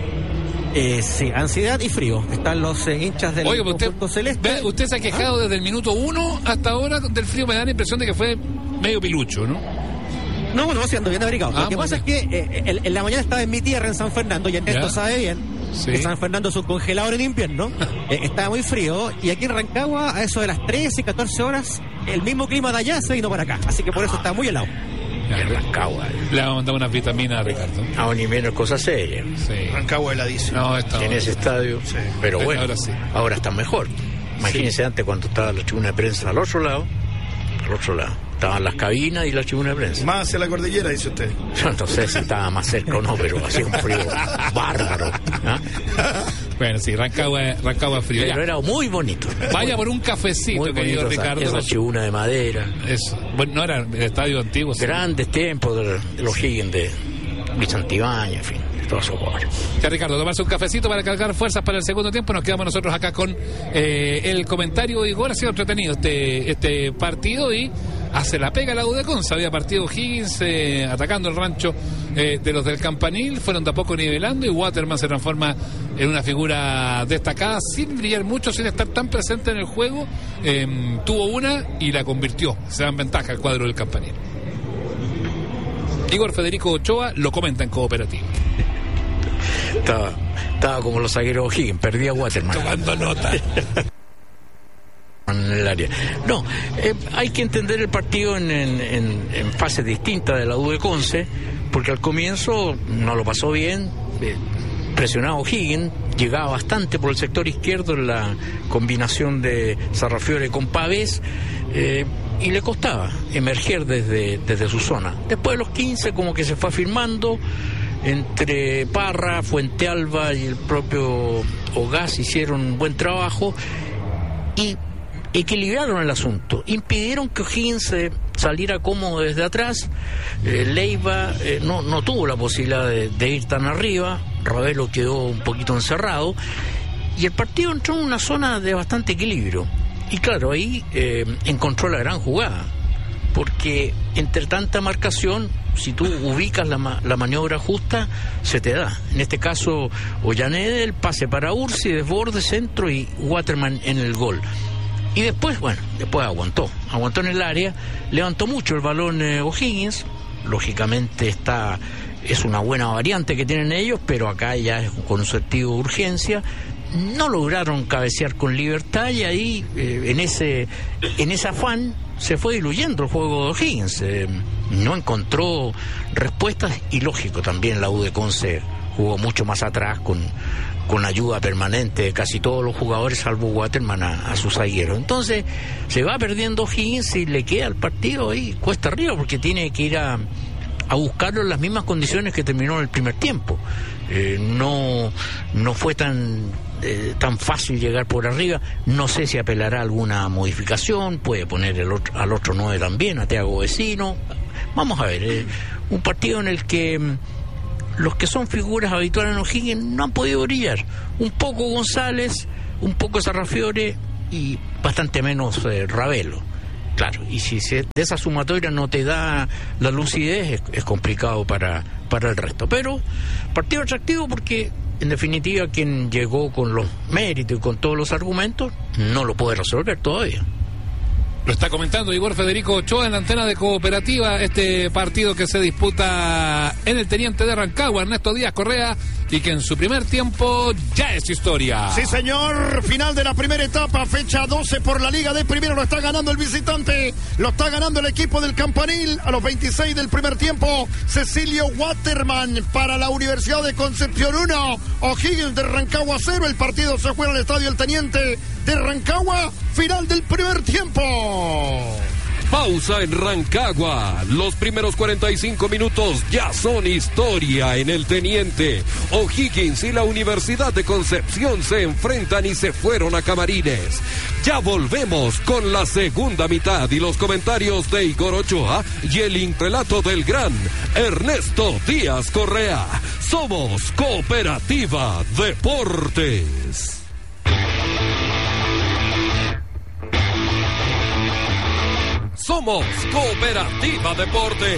Eh, sí, ansiedad y frío. Están los eh, hinchas del Oye, usted, conjunto celeste. Ve, usted se ha quejado ¿Ah? desde el minuto uno hasta ahora del frío. Me da la impresión de que fue medio pilucho, ¿no? No, bueno, sí ando bien abrigado. Ah, lo que pasa es que eh, en, en la mañana estaba en mi tierra, en San Fernando, y Ernesto sabe bien. Sí. Que San Fernando es un congelador en invierno. eh, estaba muy frío. Y aquí en Rancagua, a eso de las trece y catorce horas, el mismo clima de allá se vino para acá. Así que por eso está muy helado. En Rancagua. Le vamos a mandar unas vitaminas a Ricardo. No, ni menos cosas serias. Sí. Rancagua heladísimo. No, está en ese estadio. Sí. Pero bueno, ahora, sí. ahora está mejor. Imagínense sí. Antes cuando estaba la tribuna de prensa al otro lado. Al otro lado. Estaban las cabinas y la tribuna de prensa. Más hacia la cordillera, dice usted. Yo no sé si estaba más cerca o no, pero hacía un frío bárbaro. ¿Ah? Bueno, sí, Rancagua, Rancagua frío. Pero ya. Era muy bonito. Vaya por un cafecito, muy querido bonito, Ricardo. Esa tribuna de madera. Eso. Bueno, no era el estadio antiguo. Grandes sí. tiempos de, de los Higgins, de Vicentibáñez, en fin. Ya, Ricardo, tomarse un cafecito para cargar fuerzas para el segundo tiempo. Nos quedamos nosotros acá con eh, el comentario de Igor. Ha sido entretenido este, este partido y hace la pega la U de Conce. Había partido Higgins eh, atacando el rancho eh, de los del Campanil. Fueron de a poco nivelando y Waterman se transforma en una figura destacada sin brillar mucho, sin estar tan presente en el juego. Eh, tuvo una y la convirtió. Se da en ventaja el cuadro del Campanil. Igor Federico Ochoa lo comenta en Cooperativa. Estaba, estaba como los zagueros O'Higgins, perdía Waterman. Tomando nota. En el área. No, eh, hay que entender el partido en, en, en, en fases distintas de la U de Conce, porque al comienzo no lo pasó bien, eh, presionado O'Higgins, llegaba bastante por el sector izquierdo en la combinación de Sarrafiore con Pavés, eh, y le costaba emerger desde, desde su zona. Después de los quince como que se fue afirmando. Entre Parra, Fuentealba y el propio Ogaz hicieron un buen trabajo y equilibraron el asunto, impidieron que O'Higgins eh, saliera cómodo desde atrás. eh, Leiva eh, no, no tuvo la posibilidad de, de ir tan arriba, Ravelo quedó un poquito encerrado y el partido entró en una zona de bastante equilibrio y claro, ahí eh, encontró la gran jugada, porque entre tanta marcación, si tú ubicas la, ma- la maniobra justa, se te da. En este caso, Ollaneda, el pase para Ursi, desborde, centro y Waterman en el gol. Y después, bueno, después aguantó. Aguantó en el área, levantó mucho el balón eh, O'Higgins. Lógicamente está es una buena variante que tienen ellos, pero acá ya es con un sentido de urgencia. No lograron cabecear con libertad y ahí eh, en ese en ese afán se fue diluyendo el juego de O'Higgins. Eh, no encontró respuestas y lógico también la U de Conce jugó mucho más atrás con, con ayuda permanente de casi todos los jugadores salvo Waterman a, a sus zagueros. Entonces se va perdiendo O'Higgins y le queda el partido ahí cuesta arriba porque tiene que ir a, a buscarlo en las mismas condiciones que terminó en el primer tiempo. Eh, no, no fue tan eh, tan fácil llegar por arriba. No sé si apelará a alguna modificación, puede poner el otro, al otro nueve también, a Thiago Vecino. Vamos a ver, eh, un partido en el que mm, los que son figuras habituales en O'Higgins no han podido brillar. Un poco González, un poco Sarrafiore y bastante menos eh, Ravelo. Claro, y si se, de esa sumatoria no te da la lucidez, es, es complicado para, para el resto. Pero partido atractivo porque, en definitiva, quien llegó con los méritos y con todos los argumentos, no lo puede resolver todavía. Lo está comentando Igor Federico Ochoa en la antena de Cooperativa, este partido que se disputa en el Teniente de Rancagua, Ernesto Díaz Correa, y que en su primer tiempo ya es historia. Sí, señor, final de la primera etapa, fecha doce por la Liga de Primero, lo está ganando el visitante, lo está ganando el equipo del Campanil a los veintiséis del primer tiempo. Cecilio Waterman para la Universidad de Concepción uno, O'Higgins de Rancagua cero, el partido se juega en el Estadio El Teniente de Rancagua, final del primer tiempo. Pausa en Rancagua. Los primeros cuarenta y cinco minutos ya son historia en el Teniente. O'Higgins y la Universidad de Concepción se enfrentan y se fueron a camarines. Ya volvemos con la segunda mitad y los comentarios de Igor Ochoa y el relato del gran Ernesto Díaz Correa. Somos Cooperativa Deportes. Somos Cooperativa Deportes.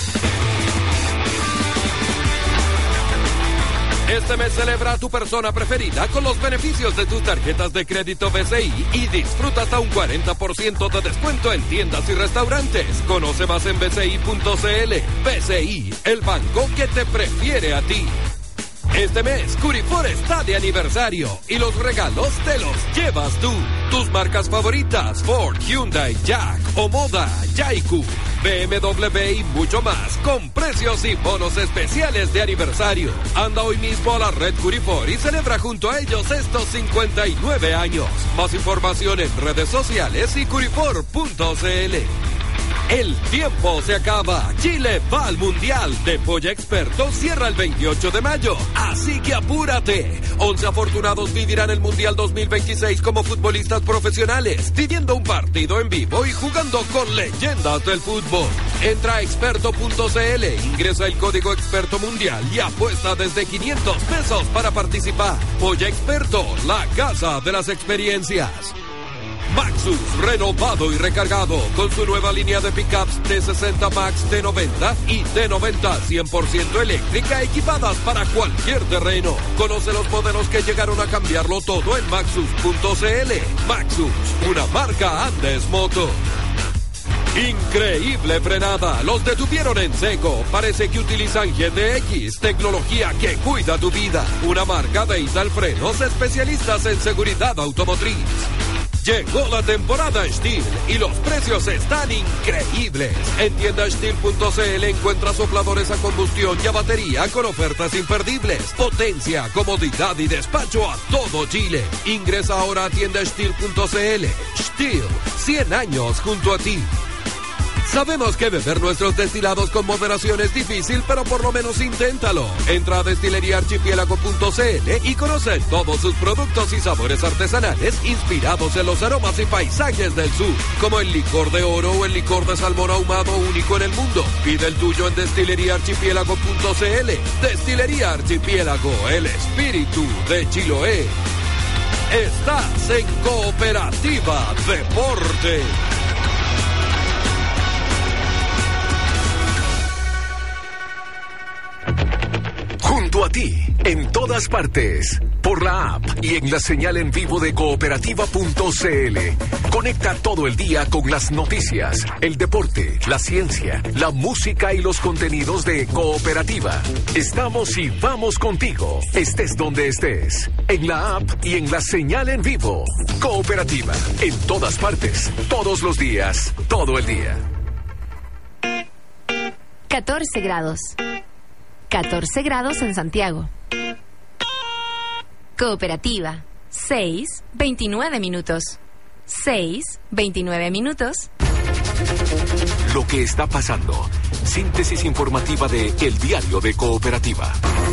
Este mes celebra a tu persona preferida con los beneficios de tus tarjetas de crédito B C I y disfruta hasta un cuarenta por ciento de descuento en tiendas y restaurantes. Conoce más en b c i punto c l. B C I, el banco que te prefiere a ti. Este mes, Curifor está de aniversario y los regalos te los llevas tú. Tus marcas favoritas, Ford, Hyundai, Jack, Omoda, Yaiku, B M W y mucho más, con precios y bonos especiales de aniversario. Anda hoy mismo a la red Curifor y celebra junto a ellos estos cincuenta y nueve años. Más información en redes sociales y curifor punto c l. El tiempo se acaba. Chile va al Mundial. De Polla Experto cierra el veintiocho de mayo. Así que apúrate. once afortunados vivirán el Mundial dos mil veintiséis como futbolistas profesionales, viviendo un partido en vivo y jugando con leyendas del fútbol. Entra a experto punto c l, ingresa el código Experto Mundial y apuesta desde quinientos pesos para participar. Polla Experto, la casa de las experiencias. Maxus, renovado y recargado, con su nueva línea de pickups T sesenta Max, T noventa y T noventa cien por ciento eléctrica, equipadas para cualquier terreno. Conoce los modelos que llegaron a cambiarlo todo en maxus punto c l. Maxus, una marca Andes Moto. Increíble frenada, los detuvieron en seco. Parece que utilizan G T X, tecnología que cuida tu vida. Una marca de Ital Frenos, especialistas en seguridad automotriz. Llegó la temporada Steel y los precios están increíbles. En tienda steel punto c l encuentra sopladores a combustión y a batería con ofertas imperdibles. Potencia, comodidad y despacho a todo Chile. Ingresa ahora a tienda steel punto c l. Steel, cien años junto a ti. Sabemos que beber nuestros destilados con moderación es difícil, pero por lo menos inténtalo. Entra a destilería archipiélago punto c l y conoce todos sus productos y sabores artesanales inspirados en los aromas y paisajes del sur, como el licor de oro o el licor de salmón ahumado único en el mundo. Pide el tuyo en destilería archipiélago punto c l. Destilería Archipiélago, el espíritu de Chiloé. Estás en Cooperativa Deporte. Junto a ti, en todas partes. por la app y en la señal en vivo de cooperativa punto c l. Conecta todo el día con las noticias, el deporte, la ciencia, la música y los contenidos de Cooperativa. Estamos y vamos contigo, estés donde estés, en la app y en la señal en vivo. Cooperativa, en todas partes, todos los días, todo el día. catorce grados. catorce grados en Santiago. Cooperativa, seis, veintinueve minutos. seis, veintinueve minutos. Lo que está pasando. Síntesis informativa de El Diario de Cooperativa.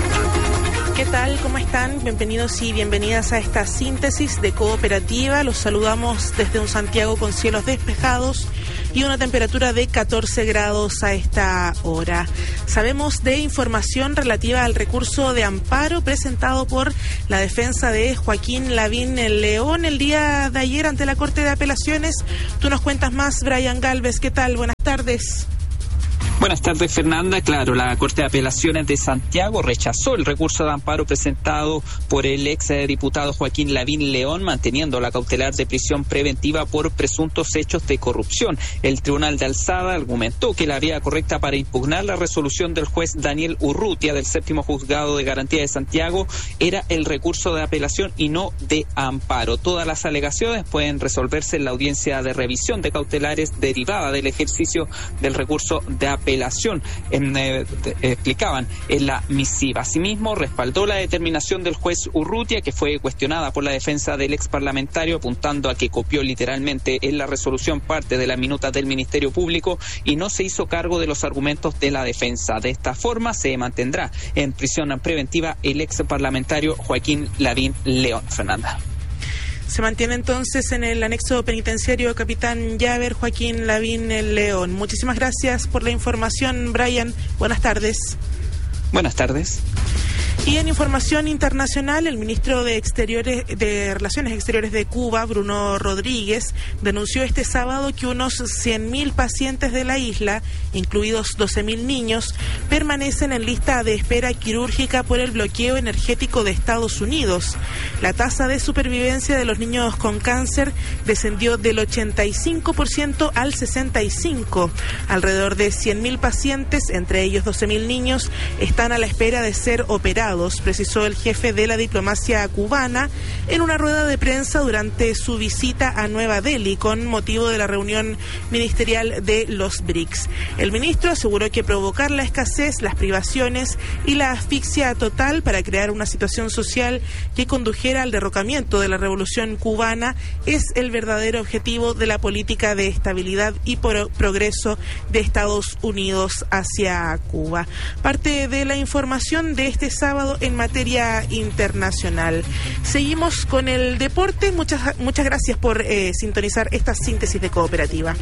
¿Qué tal? ¿Cómo están? Bienvenidos y bienvenidas a esta síntesis de Cooperativa. Los saludamos desde un Santiago con cielos despejados y una temperatura de catorce grados a esta hora. Sabemos de información relativa al recurso de amparo presentado por la defensa de Joaquín Lavín León el día de ayer ante la Corte de Apelaciones. Tú nos cuentas más, Brian Galvez. ¿Qué tal? Buenas tardes. Buenas tardes, Fernanda. Claro, la Corte de Apelaciones de Santiago rechazó el recurso de amparo presentado por el ex diputado Joaquín Lavín León, manteniendo la cautelar de prisión preventiva por presuntos hechos de corrupción. El Tribunal de Alzada argumentó que la vía correcta para impugnar la resolución del juez Daniel Urrutia del séptimo juzgado de garantía de Santiago era el recurso de apelación y no de amparo. Todas las alegaciones pueden resolverse en la audiencia de revisión de cautelares derivada del ejercicio del recurso de apelación. apelación, en, eh, explicaban en la misiva. Asimismo, respaldó la determinación del juez Urrutia, que fue cuestionada por la defensa del ex parlamentario, apuntando a que copió literalmente en la resolución parte de las minutas del Ministerio Público y no se hizo cargo de los argumentos de la defensa. De esta forma, se mantendrá en prisión preventiva el ex parlamentario Joaquín Lavín León. Fernanda. Se mantiene entonces en el anexo penitenciario Capitán Llaver Joaquín Lavín León. Muchísimas gracias por la información, Brian. Buenas tardes. Buenas tardes. Y en información internacional, el ministro de Exteriores de Relaciones Exteriores de Cuba, Bruno Rodríguez, denunció este sábado que unos cien mil pacientes de la isla, incluidos doce mil niños, permanecen en lista de espera quirúrgica por el bloqueo energético de Estados Unidos. La tasa de supervivencia de los niños con cáncer descendió del ochenta y cinco por ciento al sesenta y cinco por ciento. Alrededor de cien mil pacientes, entre ellos doce mil niños, están a la espera de ser operados, precisó el jefe de la diplomacia cubana en una rueda de prensa durante su visita a Nueva Delhi con motivo de la reunión ministerial de los B R I C S. El ministro aseguró que provocar la escasez, las privaciones y la asfixia total para crear una situación social que condujera al derrocamiento de la revolución cubana es el verdadero objetivo de la política de estabilidad y pro- progreso de Estados Unidos hacia Cuba. Parte de la información de este sábado en materia internacional. Seguimos con el deporte. Muchas, muchas gracias por eh, sintonizar esta síntesis de Cooperativa.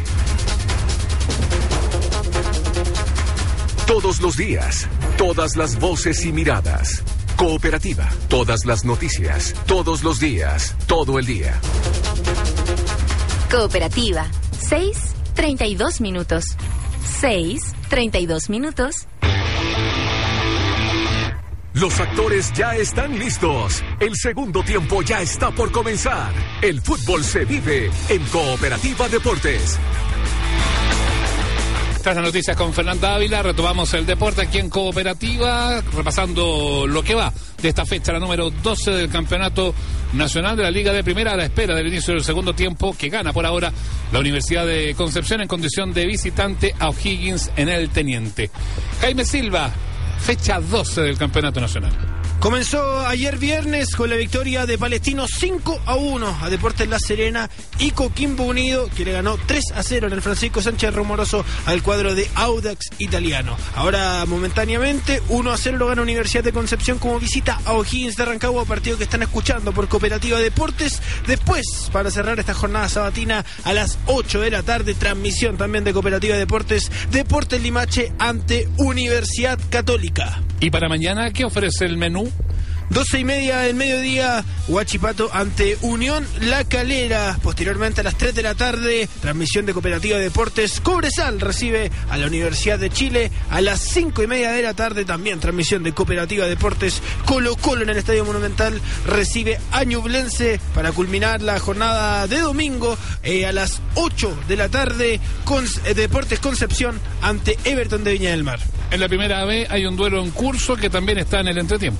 Todos los días, todas las voces y miradas. Cooperativa, todas las noticias, todos los días, todo el día. Cooperativa, seis, treinta y dos minutos. seis, treinta y dos minutos. Los actores ya están listos. El segundo tiempo ya está por comenzar. El fútbol se vive en Cooperativa Deportes. Tras las noticias con Fernanda Ávila, retomamos el deporte aquí en Cooperativa, repasando lo que va de esta fecha, la número doce del Campeonato Nacional de la Liga de Primera, a la espera del inicio del segundo tiempo, que gana por ahora la Universidad de Concepción en condición de visitante a O'Higgins en el Teniente. Jaime Silva, fecha doce del Campeonato Nacional. Comenzó ayer viernes con la victoria de Palestino cinco a uno a Deportes La Serena y Coquimbo Unido, que le ganó tres a cero en el Francisco Sánchez Romoroso al cuadro de Audax Italiano. Ahora, momentáneamente, uno a cero lo gana Universidad de Concepción como visita a O'Higgins de Rancagua, partido que están escuchando por Cooperativa Deportes. Después, para cerrar esta jornada sabatina a las ocho de la tarde, transmisión también de Cooperativa Deportes, Deportes Limache ante Universidad Católica. ¿Y para mañana qué ofrece el menú? doce y media del mediodía, Huachipato ante Unión La Calera. Posteriormente a las tres de la tarde, transmisión de Cooperativa Deportes, Cobresal recibe a la Universidad de Chile. A las cinco y media de la tarde, también transmisión de Cooperativa Deportes, Colo Colo en el Estadio Monumental recibe a Ñublense para culminar la jornada de domingo. Eh, a las ocho de la tarde, con, eh, Deportes Concepción ante Everton de Viña del Mar. En la primera B hay un duelo en curso que también está en el entretiempo.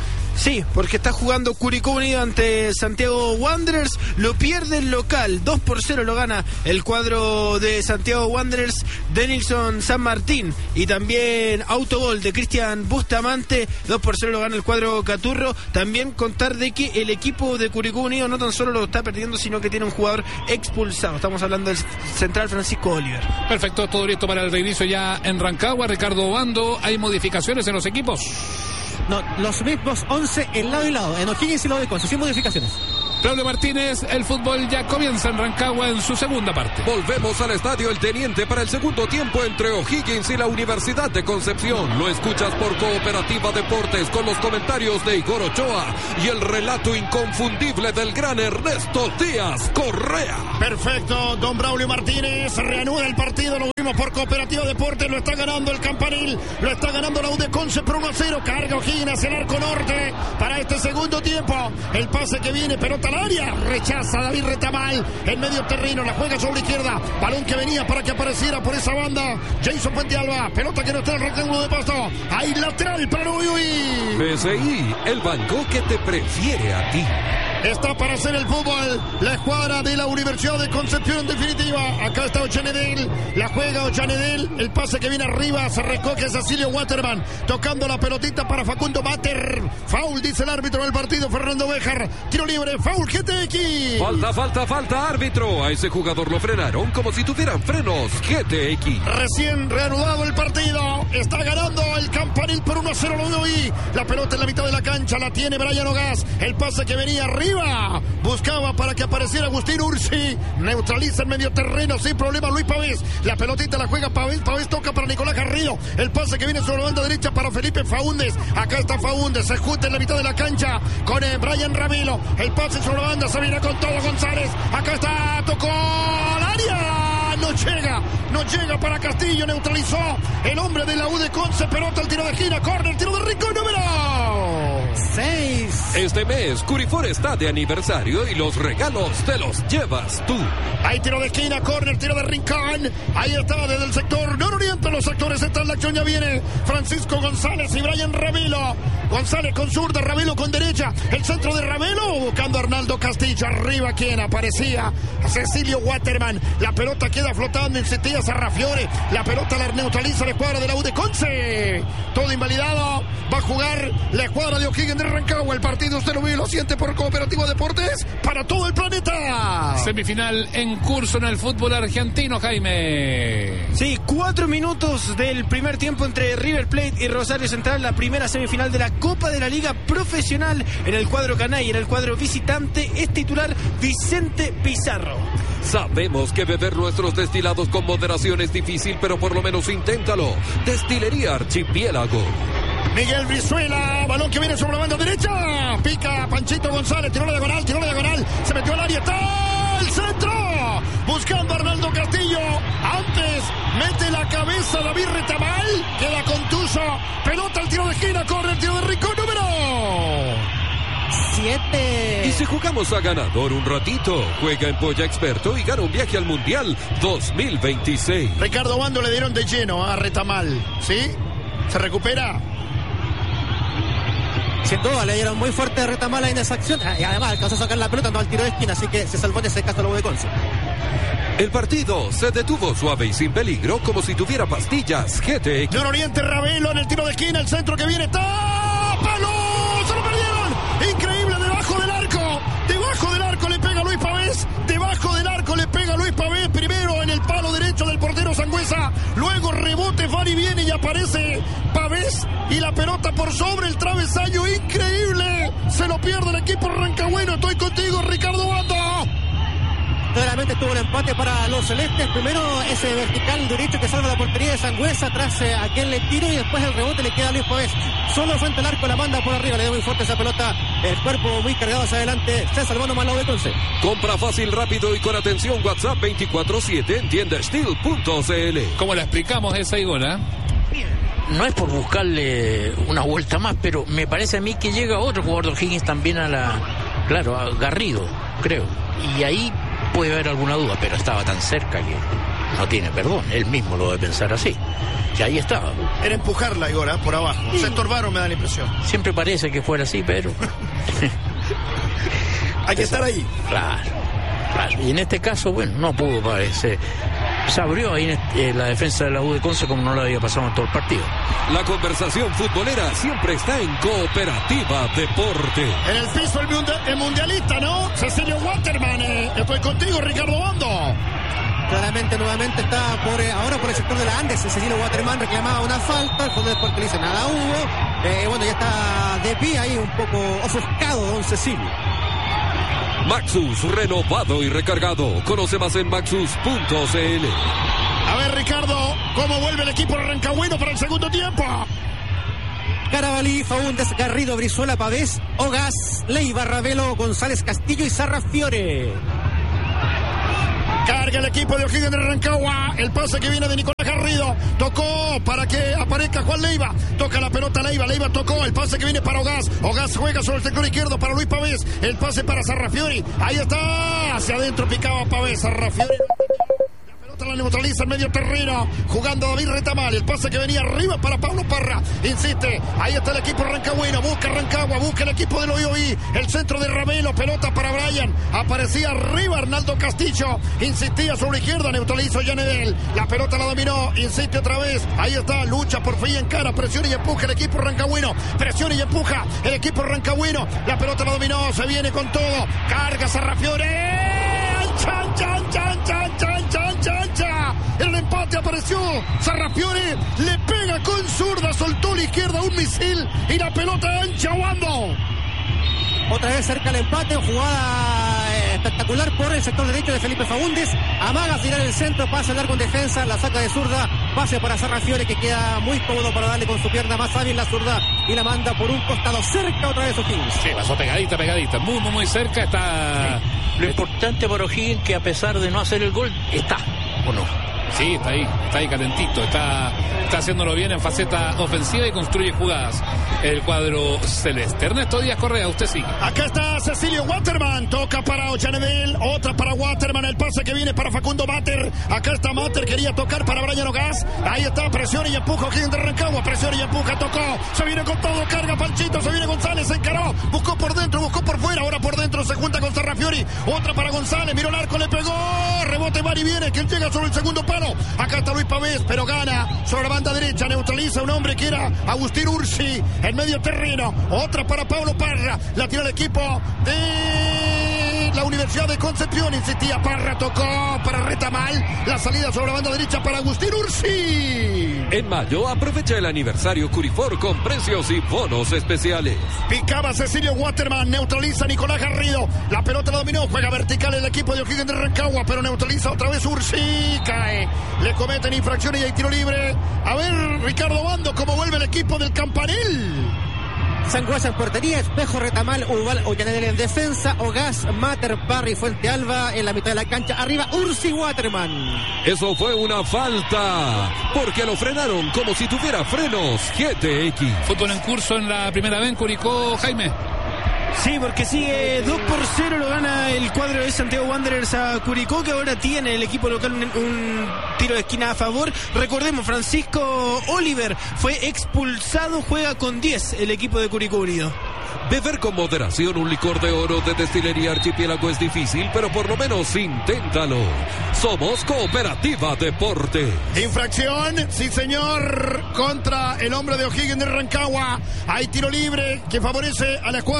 Sí, porque está jugando Curicó Unido ante Santiago Wanderers. Lo pierde el local, dos por cero lo gana el cuadro de Santiago Wanderers. Denilson San Martín y también autogol de Cristian Bustamante, dos por cero lo gana el cuadro Caturro. También contar de que el equipo de Curicó Unido no tan solo lo está perdiendo, sino que tiene un jugador expulsado. Estamos hablando del central Francisco Oliver. Perfecto, todo listo para el reinicio ya en Rancagua. Ricardo Obando, ¿hay modificaciones en los equipos? No, los mismos once en lado y lado, en O'Higgins y lado de Conce, sin modificaciones. Claudio Martínez, el fútbol ya comienza en Rancagua en su segunda parte. Volvemos al Estadio El Teniente para el segundo tiempo entre O'Higgins y la Universidad de Concepción. Lo escuchas por Cooperativa Deportes con los comentarios de Igor Ochoa y el relato inconfundible del gran Ernesto Díaz Correa. Perfecto, don Braulio Martínez, reanuda el partido, lo vimos por Cooperativa Deportes, lo está ganando el Campanil, lo está ganando la U de Conce por uno a cero, carga O'Higgins hacia el arco norte para este segundo tiempo. El pase que viene, pelota al área, rechaza David Retamal en medio terreno, la juega sobre izquierda, balón que venía para que apareciera por esa banda Jason Puentealba, pelota que no está en el rectángulo de pasto, ahí lateral para Uyuy. B C I, el banco que te prefiere a ti. Está para hacer el fútbol la escuadra de la Universidad de Concepción en definitiva. Acá está Ochanedel, la juega Ochanedel, el pase que viene arriba, se recoge Cecilio Waterman, tocando la pelotita para Facundo Mater. Foul, dice el árbitro del partido, Fernando Béjar. Tiro libre, foul, G T X. Falta, falta, falta, árbitro. A ese jugador lo frenaron como si tuvieran frenos G T X. Recién reanudado el partido, está ganando el Campanil por uno a cero, lo veo ahí. La pelota en la mitad de la cancha, la tiene Brian Ogás, el pase que venía arriba. Buscaba para que apareciera Agustín Ursi. Neutraliza en medio terreno sin problema Luis Pavés. La pelotita la juega Pavés. Pavés toca para Nicolás Garrido. El pase que viene sobre la banda derecha para Felipe Faúndez. Acá está Faúndez. Se junta en la mitad de la cancha con eh, Brian Ramilo. El pase sobre la banda. Se viene con todo González. Acá está. Tocó al área. No llega. No llega para Castillo. Neutralizó el hombre de la U de Conce. Pelota al tiro de esquina. Corner. Tiro de Rincón. Número seis. Este mes Curifor está de aniversario y los regalos te los llevas tú. Hay tiro de esquina, córner, tiro de Rincón. Ahí está desde el sector nororiente. Los sectores están, la acción ya viene. Francisco González y Brian Ramilo. González con zurda, Ramilo con derecha. El centro de Ramilo buscando a Arnaldo Castillo. Arriba quien aparecía, Cecilio Waterman. La pelota queda flotando, insistía Sarrafiore. La pelota la neutraliza la escuadra de la U de Conce. Todo invalidado. Va a jugar la escuadra de O'Higgins de Rancagua. El partido usted lo ve y lo siente por Cooperativa Deportes para todo el planeta. Semifinal en curso en el fútbol argentino, Jaime. Sí, cuatro minutos del primer tiempo entre River Plate y Rosario Central, la primera semifinal de la Copa de la Liga Profesional. En el cuadro canay, en el cuadro visitante, es titular Vicente Pizarro. Sabemos que beber nuestros destilados con moderación es difícil, pero por lo menos inténtalo. Destilería Archipiélago. Miguel Brizuela, balón que viene sobre la banda derecha. Pica Panchito González, tiró la diagonal, tiró la diagonal. Se metió al área, está el centro. Buscando a Arnaldo Castillo. Antes mete la cabeza David Retamal. Queda contuso. Pelota al tiro de esquina, corre el tiro de Rincón, número siete. Y si jugamos a ganador un ratito, juega en Polla Experto y gana un viaje al Mundial dos mil veintiséis. Ricardo Bando le dieron de lleno a Retamal, ¿sí? ¿Se recupera? Sin duda, le dieron muy fuerte a Retamal en esa acción. Y además alcanzó a sacar la pelota, no al tiro de esquina, así que se salvó en ese caso la U de Conce. El partido se detuvo suave y sin peligro, como si tuviera pastillas G T X. Nororiente Ravelo en el tiro de esquina, el centro que viene, ¡tápalo! ¡Se lo perdieron! Increíble, debajo del arco, debajo del arco le pega Luis Pavés, debajo del arco le pega Luis Pavés, primero en el palo derecho del portero Sangüesa, luego rebote, va y viene y aparece Pavés y la pelota por sobre el travesaño, increíble, se lo pierde el equipo rancagüeno. Estoy contigo, Ricardo Bando. Claramente estuvo el empate para los celestes. Primero ese vertical derecho que salva la portería de Sangüesa tras eh, aquel tiro, y después el rebote le queda a Luis Pavés. Solo frente al arco, la manda por arriba, le dio muy fuerte esa pelota. El cuerpo muy cargado hacia adelante. Se salvó nomás la de Conce. Compra fácil, rápido y con atención. WhatsApp veinticuatro siete en tienda steel punto c l. ¿Cómo la explicamos esa, Igona? No es por buscarle una vuelta más, pero me parece a mí que llega otro jugador de O'Higgins también a la... Claro, a Garrido, creo. Y ahí puede haber alguna duda, pero estaba tan cerca que no tiene perdón. Él mismo lo debe pensar así. Y ahí estaba. Era empujarla, Igor, ¿eh? Por abajo. Sí. Se estorbaron, me da la impresión. Siempre parece que fuera así, pero... Hay que estar ahí. Claro, claro. Y en este caso, bueno, no pudo parecer. Se abrió ahí en este, eh, la defensa de la U de Conce como no la había pasado en todo el partido. La conversación futbolera siempre está en Cooperativa Deporte. En el piso el, mundial, el mundialista, ¿no? Cecilio Waterman. Eh, estoy contigo, Ricardo Bondo. Claramente nuevamente está por eh, ahora por el sector de la Andes. Cecilio Waterman reclamaba una falta. El fondo de deporte le dice nada hubo. Eh, bueno, ya está de pie ahí, un poco ofuscado don Cecilio. Maxus, renovado y recargado. Conoce más en maxus punto c l. A ver, Ricardo, ¿cómo vuelve el equipo rancagüino para el segundo tiempo? Carabalí, Faúndez, Garrido, Brizuela, Pavés, Ogas, Leiva, Ravelo, González, Castillo y Sarrafiore. Carga el equipo de O'Higgins de Rancagua. El pase que viene de Nicolás Garrido. Tocó para que aparezca Juan Leiva. Toca la pelota Leiva. Leiva tocó. El pase que viene para Ogas. Ogas juega sobre el sector izquierdo para Luis Pavés. El pase para Sarrafiori. Ahí está. Hacia adentro picaba Pavés. Sarrafiori. La neutraliza en medio terreno, jugando David Retamal. El pase que venía arriba para Pablo Parra. Insiste, ahí está el equipo rancagüino. Busca Rancagua, busca el equipo del Oioí. El centro de Ravelo, pelota para Brian. Aparecía arriba Arnaldo Castillo. Insistía sobre la izquierda, neutralizó Yanedel. La pelota la dominó, insiste otra vez. Ahí está, lucha por fin en cara. Presiona y empuja el equipo rancagüino. Presiona y empuja el equipo rancagüino. La pelota la dominó, se viene con todo. Carga Sarrafiore. Chan, chan, chan, chan, chan, chan, chan, chan. El empate apareció. Sarrafiore le pega con zurda, soltó la izquierda un misil y la pelota ancha Wando. Otra vez cerca el empate, jugada eh, espectacular por el sector derecho de Felipe Faúndez. Amaga tirar el centro, pasa largo en defensa, la saca de zurda, pase para Sarrafiore que queda muy cómodo para darle con su pierna más hábil la zurda y la manda por un costado cerca otra vez O'Higgins. Sí, pasó pegadita, pegadita, muy, muy, muy cerca está. Sí. Lo importante para O'Higgins que a pesar de no hacer el gol, está, ¿o no? Sí, está ahí, está ahí calentito, está, está haciéndolo bien en faceta ofensiva y construye jugadas el cuadro celeste. Ernesto Díaz Correa, usted sigue. Acá está Cecilio Waterman, toca para Ochanedel, otra para Waterman, el pase que viene para Facundo Mater. Acá está Mater, quería tocar para Brian Ogas. Ahí está, presiona y empuja O'Higgins de Rancagua, presiona y empuja, tocó, se viene con todo, carga Panchito, se viene González, se encaró, buscó por dentro, buscó por fuera, ahora por dentro se junta con Sarrafiori, otra para González, miró el arco, le pegó, rebote, Mari viene, que llega sobre el segundo palo. Acá está Luis Pavés, pero gana sobre la banda derecha, neutraliza un hombre que era Agustín Ursi, en medio terreno. Otra para Pablo Parra, la tira el equipo de la Universidad de Concepción. Insistía Parra, tocó para Retamal, la salida sobre la banda derecha para Agustín Ursi. En mayo aprovecha el aniversario Curifor con precios y bonos especiales. Picaba Cecilio Waterman, neutraliza Nicolás Garrido, la pelota la dominó, juega vertical el equipo de O'Higgins de Rancagua, pero neutraliza otra vez Ursi, cae, le cometen infracciones y hay tiro libre. A ver, Ricardo Bando, cómo vuelve el equipo del Campanil. Sangüesa en portería, Espejo, Retamal, Ubal, Ollanedel en defensa, Ogas, Mater, Parry, Fuente Alba en la mitad de la cancha, arriba Ursi Waterman. Eso fue una falta, porque lo frenaron como si tuviera frenos G T X. Fútbol en curso en la primera vez en Curicó, Jaime. Sí, porque sigue dos por cero, lo gana el cuadro de Santiago Wanderers a Curicó, que ahora tiene el equipo local un, un tiro de esquina a favor. Recordemos, Francisco Oliver fue expulsado, juega con diez el equipo de Curicó Unido. Beber con moderación un licor de oro de Destilería Archipiélago es difícil, pero por lo menos inténtalo. Somos Cooperativa Deporte. Infracción, sí señor, contra el hombre de O'Higgins de Rancagua. Hay tiro libre que favorece a la escuadra del Oioí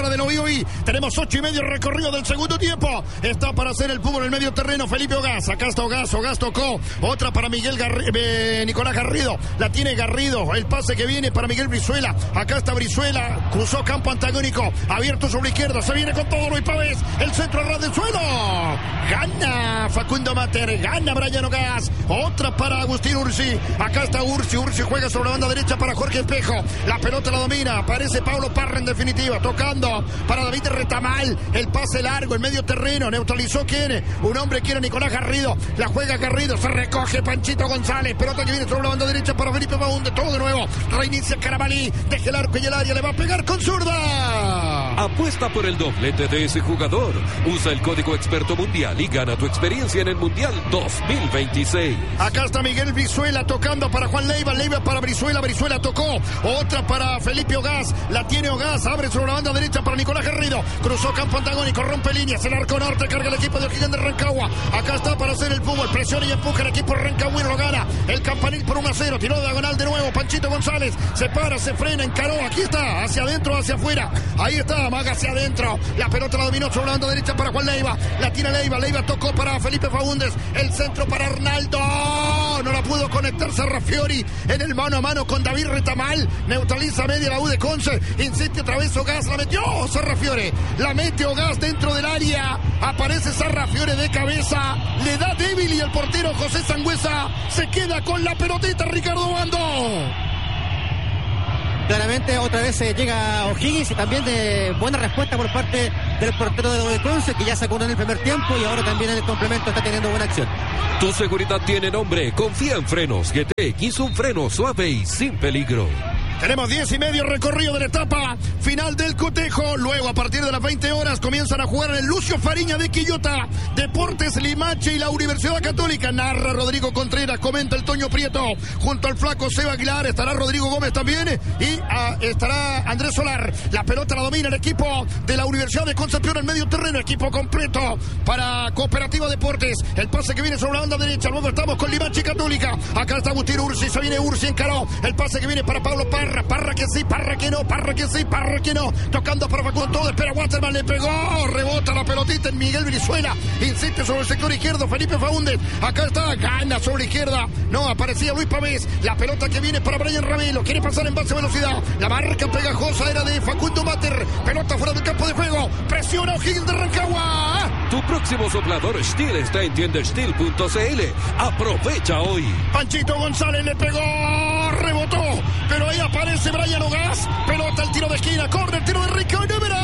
hoy. Tenemos ocho y medio recorrido del segundo tiempo. Está para hacer el fútbol en el medio terreno Felipe Ogaz. Acá está Ogaz, Ogaz tocó. Otra para Miguel Garri- eh, Nicolás Garrido. La tiene Garrido. El pase que viene para Miguel Brizuela. Acá está Brizuela. Cruzó campo antagónico. Abierto sobre la izquierda. Se viene con todo Luis Pavés. El centro a ras del suelo. Gana Facundo Mater. Gana Brian Ogaz. Otra para Agustín Ursi. Acá está Ursi. Ursi juega sobre la banda derecha para Jorge Espejo. La pelota la domina. Aparece Pablo Parra en definitiva. Tocando para David Retamal. El pase largo. El medio terreno. Neutralizó quién. Un hombre quiere Nicolás Garrido. La juega Garrido. Se recoge Panchito González. Pelota que viene sobre la banda derecha para Felipe Faúndez. Todo de nuevo. Reinicia Carabalí. Deja el arco y el área. Le va a pegar con zurda. Apuesta por el doblete de ese jugador. Usa el código experto mundial y gana tu experiencia en el Mundial dos mil veintiséis. Acá está Miguel Brizuela tocando para Juan Leiva. Leiva para Brizuela. Brizuela tocó. Otra para Felipe Ogaz. La tiene Ogaz. Abre sobre la banda derecha para Nicolás Garrido. Cruzó campo antagónico. Rompe líneas. El arco norte. Carga el equipo de O'Higgins de Rancagua. Acá está para hacer el fútbol. Presiona y empuja el equipo rancagüino. Lo gana. El Campanil por uno a cero. Tiró diagonal de nuevo. Panchito González. Se para, se frena, encaró. Aquí está. Hacia adentro, hacia afuera. Ahí está. Maga hacia adentro. La pelota la dominó sobre la banda derecha para Juan Leiva. La tira Leiva. Leiva tocó para Felipe Faúndez. El centro para Arnaldo. No la pudo conectar Sarrafiori en el mano a mano con David Retamal. Neutraliza media la U de Conce. Insiste otra vez Ogaz. La metió Sarrafiore. La mete Ogaz dentro del área. Aparece Sarrafiore de cabeza. Le da débil y el portero José Sangüesa se queda con la pelotita. Ricardo Bando. Claramente otra vez eh, llega O'Higgins y también de buena respuesta por parte del portero de de Conce, que ya sacó uno en el primer tiempo y ahora también en el complemento está teniendo buena acción. Tu seguridad tiene nombre. Confía en Frenos G T X, un freno suave y sin peligro. Tenemos diez y medio recorrido de la etapa final del cotejo. Luego, a partir de las veinte horas, comienzan a jugar en el Lucio Fariña de Quillota. Deportes Limache y la Universidad Católica. Narra Rodrigo Contreras, comenta el Toño Prieto. Junto al flaco Seba Aguilar estará Rodrigo Gómez también. Y uh, estará Andrés Solar. La pelota la domina el equipo de la Universidad de Concepción en medio terreno. Equipo completo para Cooperativa Deportes. El pase que viene sobre la banda derecha. Luego estamos con Limache y Católica. Acá está Agustín Ursi. Se viene Ursi, encaró. El pase que viene para Pablo Parra. Parra que sí, Parra que no, Parra que sí, Parra que no. Tocando para Facundo, todo espera Waterman, le pegó, rebota la pelotita en Miguel Brizuela. Insiste sobre el sector izquierdo, Felipe Faúndez. Acá está, gana sobre la izquierda. No, aparecía Luis Pavés. La pelota que viene para Brian Ravelo. Quiere pasar en base a velocidad. La marca pegajosa era de Facundo Mater. Pelota fuera del campo de juego. Presiona O'Higgins de Rancagua. Tu próximo soplador Stihl está en tienda stihl punto c l. Aprovecha hoy. Panchito González le pegó, rebotó, pero ahí aparece Brian Ogaz. Pelota al tiro de esquina, corre el tiro de Rico, número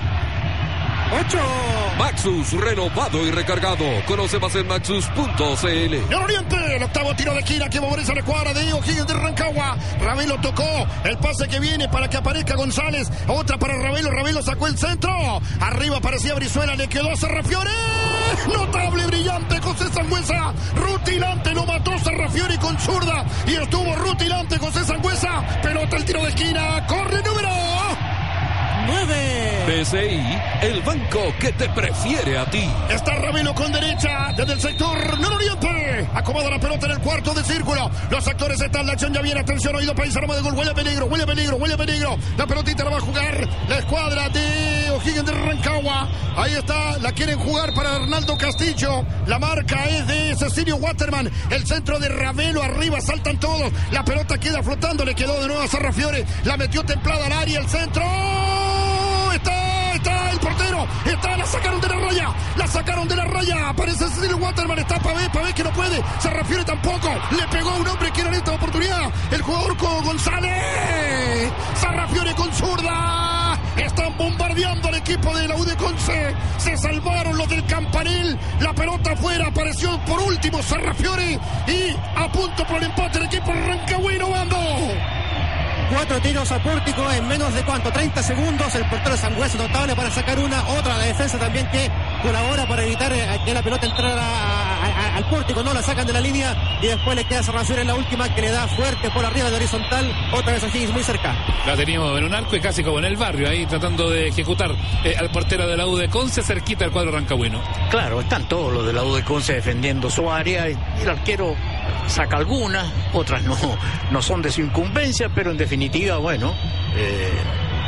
ocho. Maxus, renovado y recargado. Conoce más en maxus punto c l. En Oriente, el octavo tiro de esquina que favorece a la cuadra de O'Higgins de Rancagua. Ravelo tocó, el pase que viene para que aparezca González. Otra para Ravelo, Ravelo sacó el centro. Arriba aparecía Brizuela, le quedó a Sarrafiore. Notable, brillante, José Sangüesa. Rutilante, lo mató Sarrafiore con zurda. Y estuvo rutilante José Sangüesa. Pelota el tiro de esquina, corre número nueve. B C I, el banco que te prefiere a ti. Está Ravelo con derecha desde el sector nororiente. Acomoda la pelota en el cuarto de círculo. Los actores están, la acción ya viene. Atención, oído país, arma de gol. Huele peligro, huele peligro, huele peligro. La pelotita la va a jugar la escuadra de O'Higgins de Rancagua. Ahí está, la quieren jugar para Arnaldo Castillo. La marca es de Cecilio Waterman. El centro de Ravelo, arriba saltan todos. La pelota queda flotando, le quedó de nuevo a Sarrafiore. La metió templada al área, el centro. Está, está el portero, está, la sacaron de la raya, la sacaron de la raya, aparece Cecilio Waterman, está Pavés, Pavés que no puede, se refiere tampoco, le pegó a un hombre que era en esta oportunidad, el jugador con González, Sarrafiore con zurda, están bombardeando al equipo de la U de Conce, se salvaron los del Campanil, la pelota afuera, apareció por último Sarrafiore y a punto por el empate el equipo rancagüino. Bando. Cuatro tiros a pórtico en menos de cuánto, treinta segundos. El portero Sangüesa notable para sacar una. Otra la defensa también que colabora para evitar que la pelota entrara a, a, a, al pórtico. No la sacan de la línea y después le queda Sarrafiore en la última que le da fuerte por arriba de horizontal. Otra vez O'Higgins muy cerca. La teníamos en un arco y casi como en el barrio, ahí tratando de ejecutar eh, al portero de la U de Conce cerquita del cuadro rancagüino. Claro, están todos los de la U de Conce defendiendo su área y el arquero saca algunas, otras no, no son de su incumbencia, pero en definitiva, bueno, eh,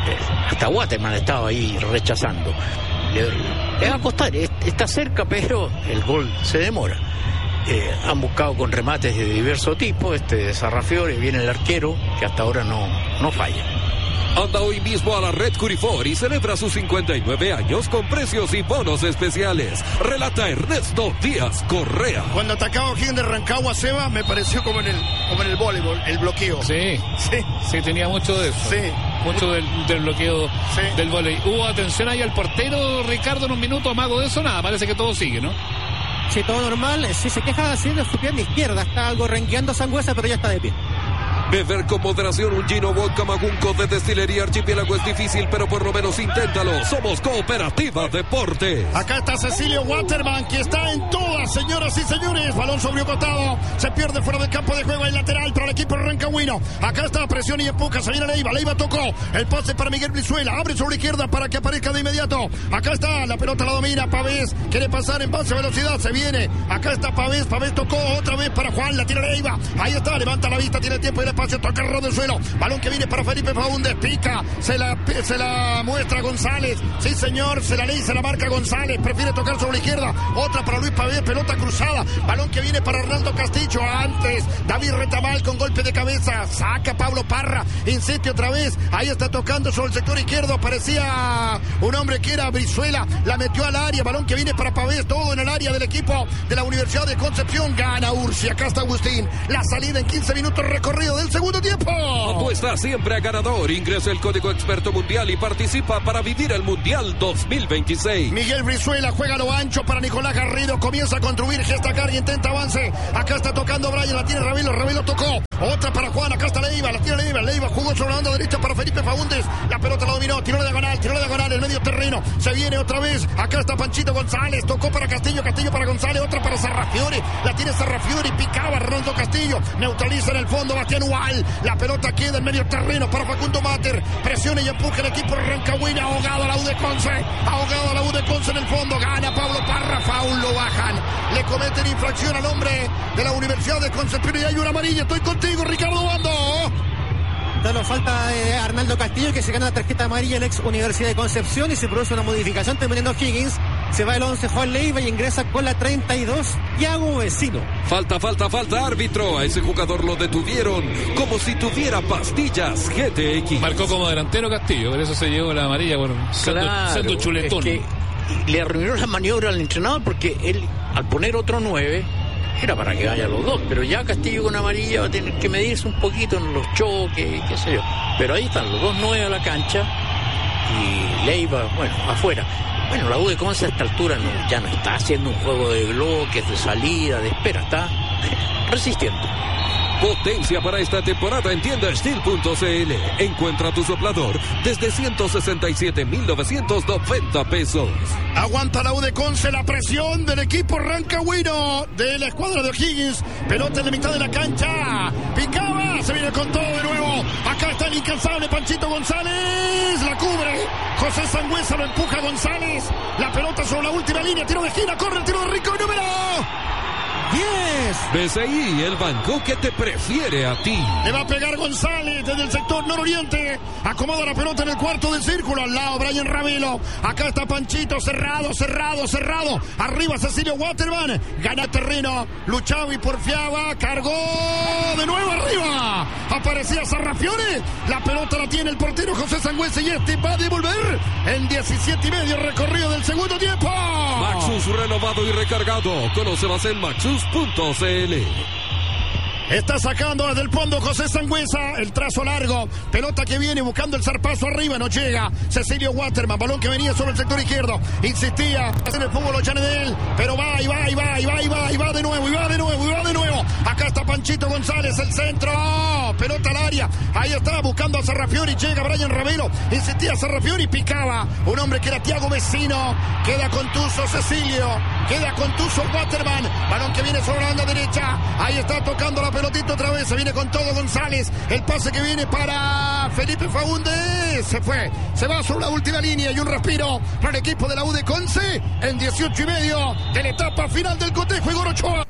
eh, hasta Waterman estaba ahí rechazando. Le, le va a costar, está cerca, pero el gol se demora. Eh, han buscado con remates de diverso tipo, este de Sarrafiore, viene el arquero, que hasta ahora no, no falla. Anda hoy mismo a la red Curifor y celebra sus cincuenta y nueve años con precios y bonos especiales. Relata Ernesto Díaz Correa. Cuando atacaba O'Higgins de Rancagua, Seba, me pareció como en el como en el voleibol, el bloqueo. Sí, sí, sí, tenía mucho de eso. Sí. Mucho del, del bloqueo sí. del voleibol. Hubo atención ahí al portero, Ricardo, en un minuto, amago de eso, nada, parece que todo sigue, ¿no? Sí, todo normal. Sí, se queja así de su pierna izquierda. Está algo renqueando Sangüesa, pero ya está de pie. Beber con moderación un Gino Vodka Majunco de Destilería Archipiélago es difícil, pero por lo menos inténtalo. Somos Cooperativa Deportes. Acá está Cecilio Waterman, que está en todas, señoras y señores. Balón sobre un costado, se pierde fuera del campo de juego, el lateral para el equipo rancagüino. Acá está presión y empuja, se viene Leiva. Leiva tocó, el pase para Miguel Brizuela, abre sobre izquierda para que aparezca de inmediato. Acá está, la pelota la domina Pavés, quiere pasar en base a velocidad, se viene. Acá está Pavés, Pavés tocó otra vez para Juan, la tira Leiva. Ahí está, levanta la vista, tiene tiempo y el espacio, toca el rodo del suelo. Balón que viene para Felipe Faúndez, pica, se la, se la muestra González. Sí, señor, se la ley, se la marca González, prefiere tocar sobre la izquierda. Otra para Luis Pavés, pelota cruzada. Balón que viene para Arnaldo Castillo. Antes, David Retamal con golpe de cabeza. Saca Pablo Parra, insiste otra vez. Ahí está tocando sobre el sector izquierdo. Parecía un hombre que era Brizuela. La metió al área. Balón que viene para Pavés, todo en el área del equipo de la Universidad de Concepción. Gana Ursi. Acá está Agustín. La salida en quince minutos recorrido del segundo tiempo. Apuesta siempre a ganador. Ingresa el código experto mundial y participa para vivir el Mundial dos mil veintiséis. Miguel Brizuela juega a lo ancho para Nicolás Garrido. Comienza a construir, gesta y intenta avance. Acá está tocando Brian, la tiene Ravelo. Ravelo tocó. Otra para Juan. Acá está Leiva, la tiene Leiva. Leiva jugó sobre la banda derecha para Felipe Faúndez. La pelota la dominó. Tiró la diagonal, tiró la diagonal. El medio terreno. Se viene otra vez. Acá está Panchito González. Tocó para Castillo. Castillo para González. Otra para Sarrafiore. La tiene Sarrafiore. Picaba Rondo Castillo. Neutraliza en el fondo Bastián Ual. La pelota queda en medio terreno para Facundo Mater. Presiona y empuja el equipo rancagüino. Ahogado a la U de Conce. Ahogado a la U de Conce en el fondo. Gana Pablo Parra. Faul, lo bajan. Le cometen infracción al hombre de la Universidad de Concepción y hay una amarilla. Estoy contigo, Ricardo Bando. Solo falta eh, Arnaldo Castillo, que se gana la tarjeta amarilla en la ex Universidad de Concepción y se produce una modificación terminando Higgins. Se va el once Juan Leiva y ingresa con la treinta y dos Thiago Vecino. Falta, falta, falta, árbitro. A ese jugador lo detuvieron como si tuviera pastillas G T X. Marcó como delantero Castillo, por eso se llevó la amarilla, bueno, siendo, claro, siendo un chuletón. Es que le arruinó la maniobra al entrenador porque él, al poner otro nueve, era para que vayan los dos, pero ya Castillo con amarilla va a tener que medirse un poquito en los choques, qué sé yo. Pero ahí están los dos nueve a la cancha y Leiva, bueno, afuera. Bueno, la U de Conce a esta altura no, ya no está haciendo un juego de bloques, de salida, de espera, está resistiendo. Potencia para esta temporada en tienda steel punto c l. Encuentra tu soplador desde ciento sesenta y siete mil novecientos noventa pesos. Aguanta la U de Conce la presión del equipo rancagüino de la escuadra de O'Higgins. Pelota en la mitad de la cancha. Picaba, se viene con todo de nuevo. Acá está el incansable Panchito González. La cubre. José Sangüesa lo empuja a González. La pelota sobre la última línea. Tiro de esquina. Corre el tiro de Rico. Número diez. B C I, el banco que te prefiere a ti. Le va a pegar González desde el sector nororiente. Acomoda la pelota en el cuarto del círculo. Al lado Brian Ravelo. Acá está Panchito. Cerrado, cerrado, cerrado. Arriba Cecilio Waterman. Gana terreno. Luchaba y porfiaba. Cargó de nuevo arriba. Aparecía Sarrafiore. La pelota la tiene el portero José Sangüesa y este va a devolver en diecisiete y medio recorrido del segundo tiempo. Maxus renovado y recargado. Conoce más en maxus punto c l. Está sacando desde el fondo José Sangüesa, el trazo largo, pelota que viene buscando el zarpazo arriba, no llega. Cecilio Waterman, balón que venía sobre el sector izquierdo, insistía en el fútbol Ochanedel, pero va y va y va y va y va y va de nuevo y va de nuevo y va de nuevo. Acá está Panchito González, el centro, pelota al área, ahí está buscando a Sarrafiori, llega Brian Ravelo, insistía Sarrafiori, picaba, un hombre que era Thiago Vecino, queda contuso Cecilio, queda contuso Waterman, balón que viene sobre la banda derecha, ahí está tocando la pelotita otra vez, se viene con todo González, el pase que viene para Felipe Faúndez, se fue, se va sobre la última línea y un respiro para el equipo de la U de Conce en dieciocho y medio de la etapa final del cotejo. Igor Ochoa.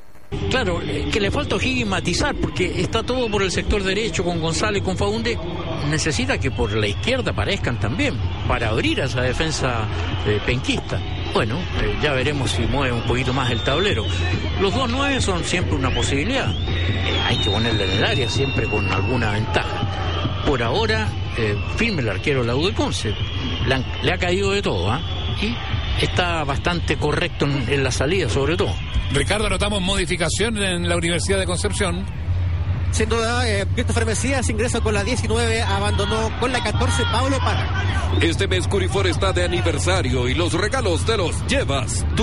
Claro, que le falta a O'Higgins matizar porque está todo por el sector derecho con González, con Faúndez necesita que por la izquierda aparezcan también, para abrir a esa defensa eh, penquista. Bueno, eh, ya veremos si mueve un poquito más el tablero. Los dos nueve son siempre una posibilidad. Eh, hay que ponerle en el área siempre con alguna ventaja. Por ahora, eh, firme el arquero la U de Conce. Le, han, le ha caído de todo, ¿eh? Y está bastante correcto en, en la salida, sobre todo. Ricardo, notamos modificación en la Universidad de Concepción. Sin duda, eh, Christopher Mesías ingresa con la diecinueve, abandonó con la catorce Pablo Parra. Este mes Curifor está de aniversario y los regalos te los llevas tú.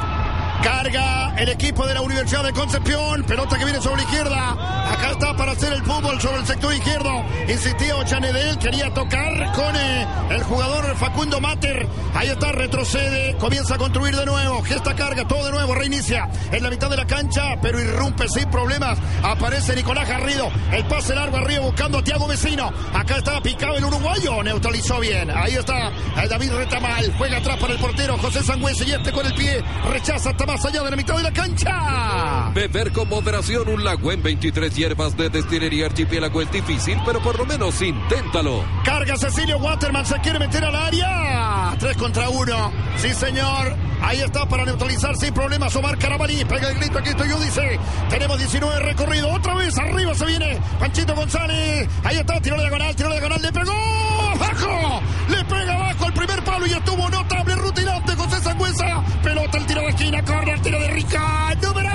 Carga el equipo de la Universidad de Concepción. Pelota que viene sobre la izquierda. Acá está para hacer el fútbol sobre el sector izquierdo. Insistía Ochanedel. Quería tocar con eh, el jugador Facundo Mater. Ahí está, retrocede. Comienza a construir de nuevo. Gesta carga, todo de nuevo. Reinicia en la mitad de la cancha, pero irrumpe sin problemas. Aparece Nicolás Garrido. El pase largo arriba buscando a Tiago Vecino. Acá está picado el uruguayo. Neutralizó bien. Ahí está David Retamal. Juega atrás para el portero José Sangüesa. Y este con el pie rechaza hasta más allá de la mitad de la cancha. Beber con moderación un Lagüen veintitrés hierbas de destilería Archipiélago es difícil, pero por lo menos inténtalo. Carga Cecilio Waterman, se quiere meter al área. Tres contra uno. Sí, señor. Ahí está para neutralizar sin problemas Omar Carabalí. Pega el grito, aquí estoy yo, dice. Tenemos diecinueve recorrido. Otra vez arriba se viene Panchito González. Ahí está, tiró la diagonal, tiró la diagonal, le pegó. ¡Abajo! Le pega abajo al primer palo y estuvo notable, rutinante José Sangüesa. Pelota, el tiro de esquina, corner, tiro de Rica. Número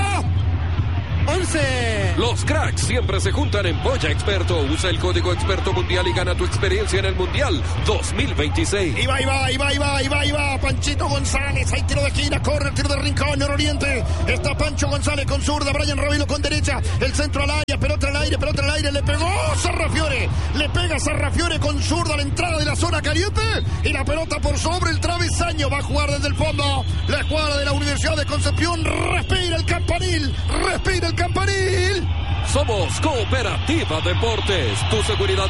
once. Los cracks siempre se juntan en Polla Experto. Usa el código Experto Mundial y gana tu experiencia en el Mundial dos mil veintiséis. Y va, y va, y va, y va, y va, y va. Panchito González, hay tiro de esquina, corre, tiro de rincón, nororiente. Está Pancho González con zurda, Brian Ravelo con derecha. El centro al área, pelota al aire, pelota al aire. Le pegó Sarrafiore. Le pega Sarrafiore con zurda a la entrada de la zona caliente. Y la pelota por sobre el travesaño. Va a jugar desde el fondo. La escuadra de la Universidad de Concepción. Respira el campanil. Respira el campanil. Somos Cooperativa Deportes. Tu seguridad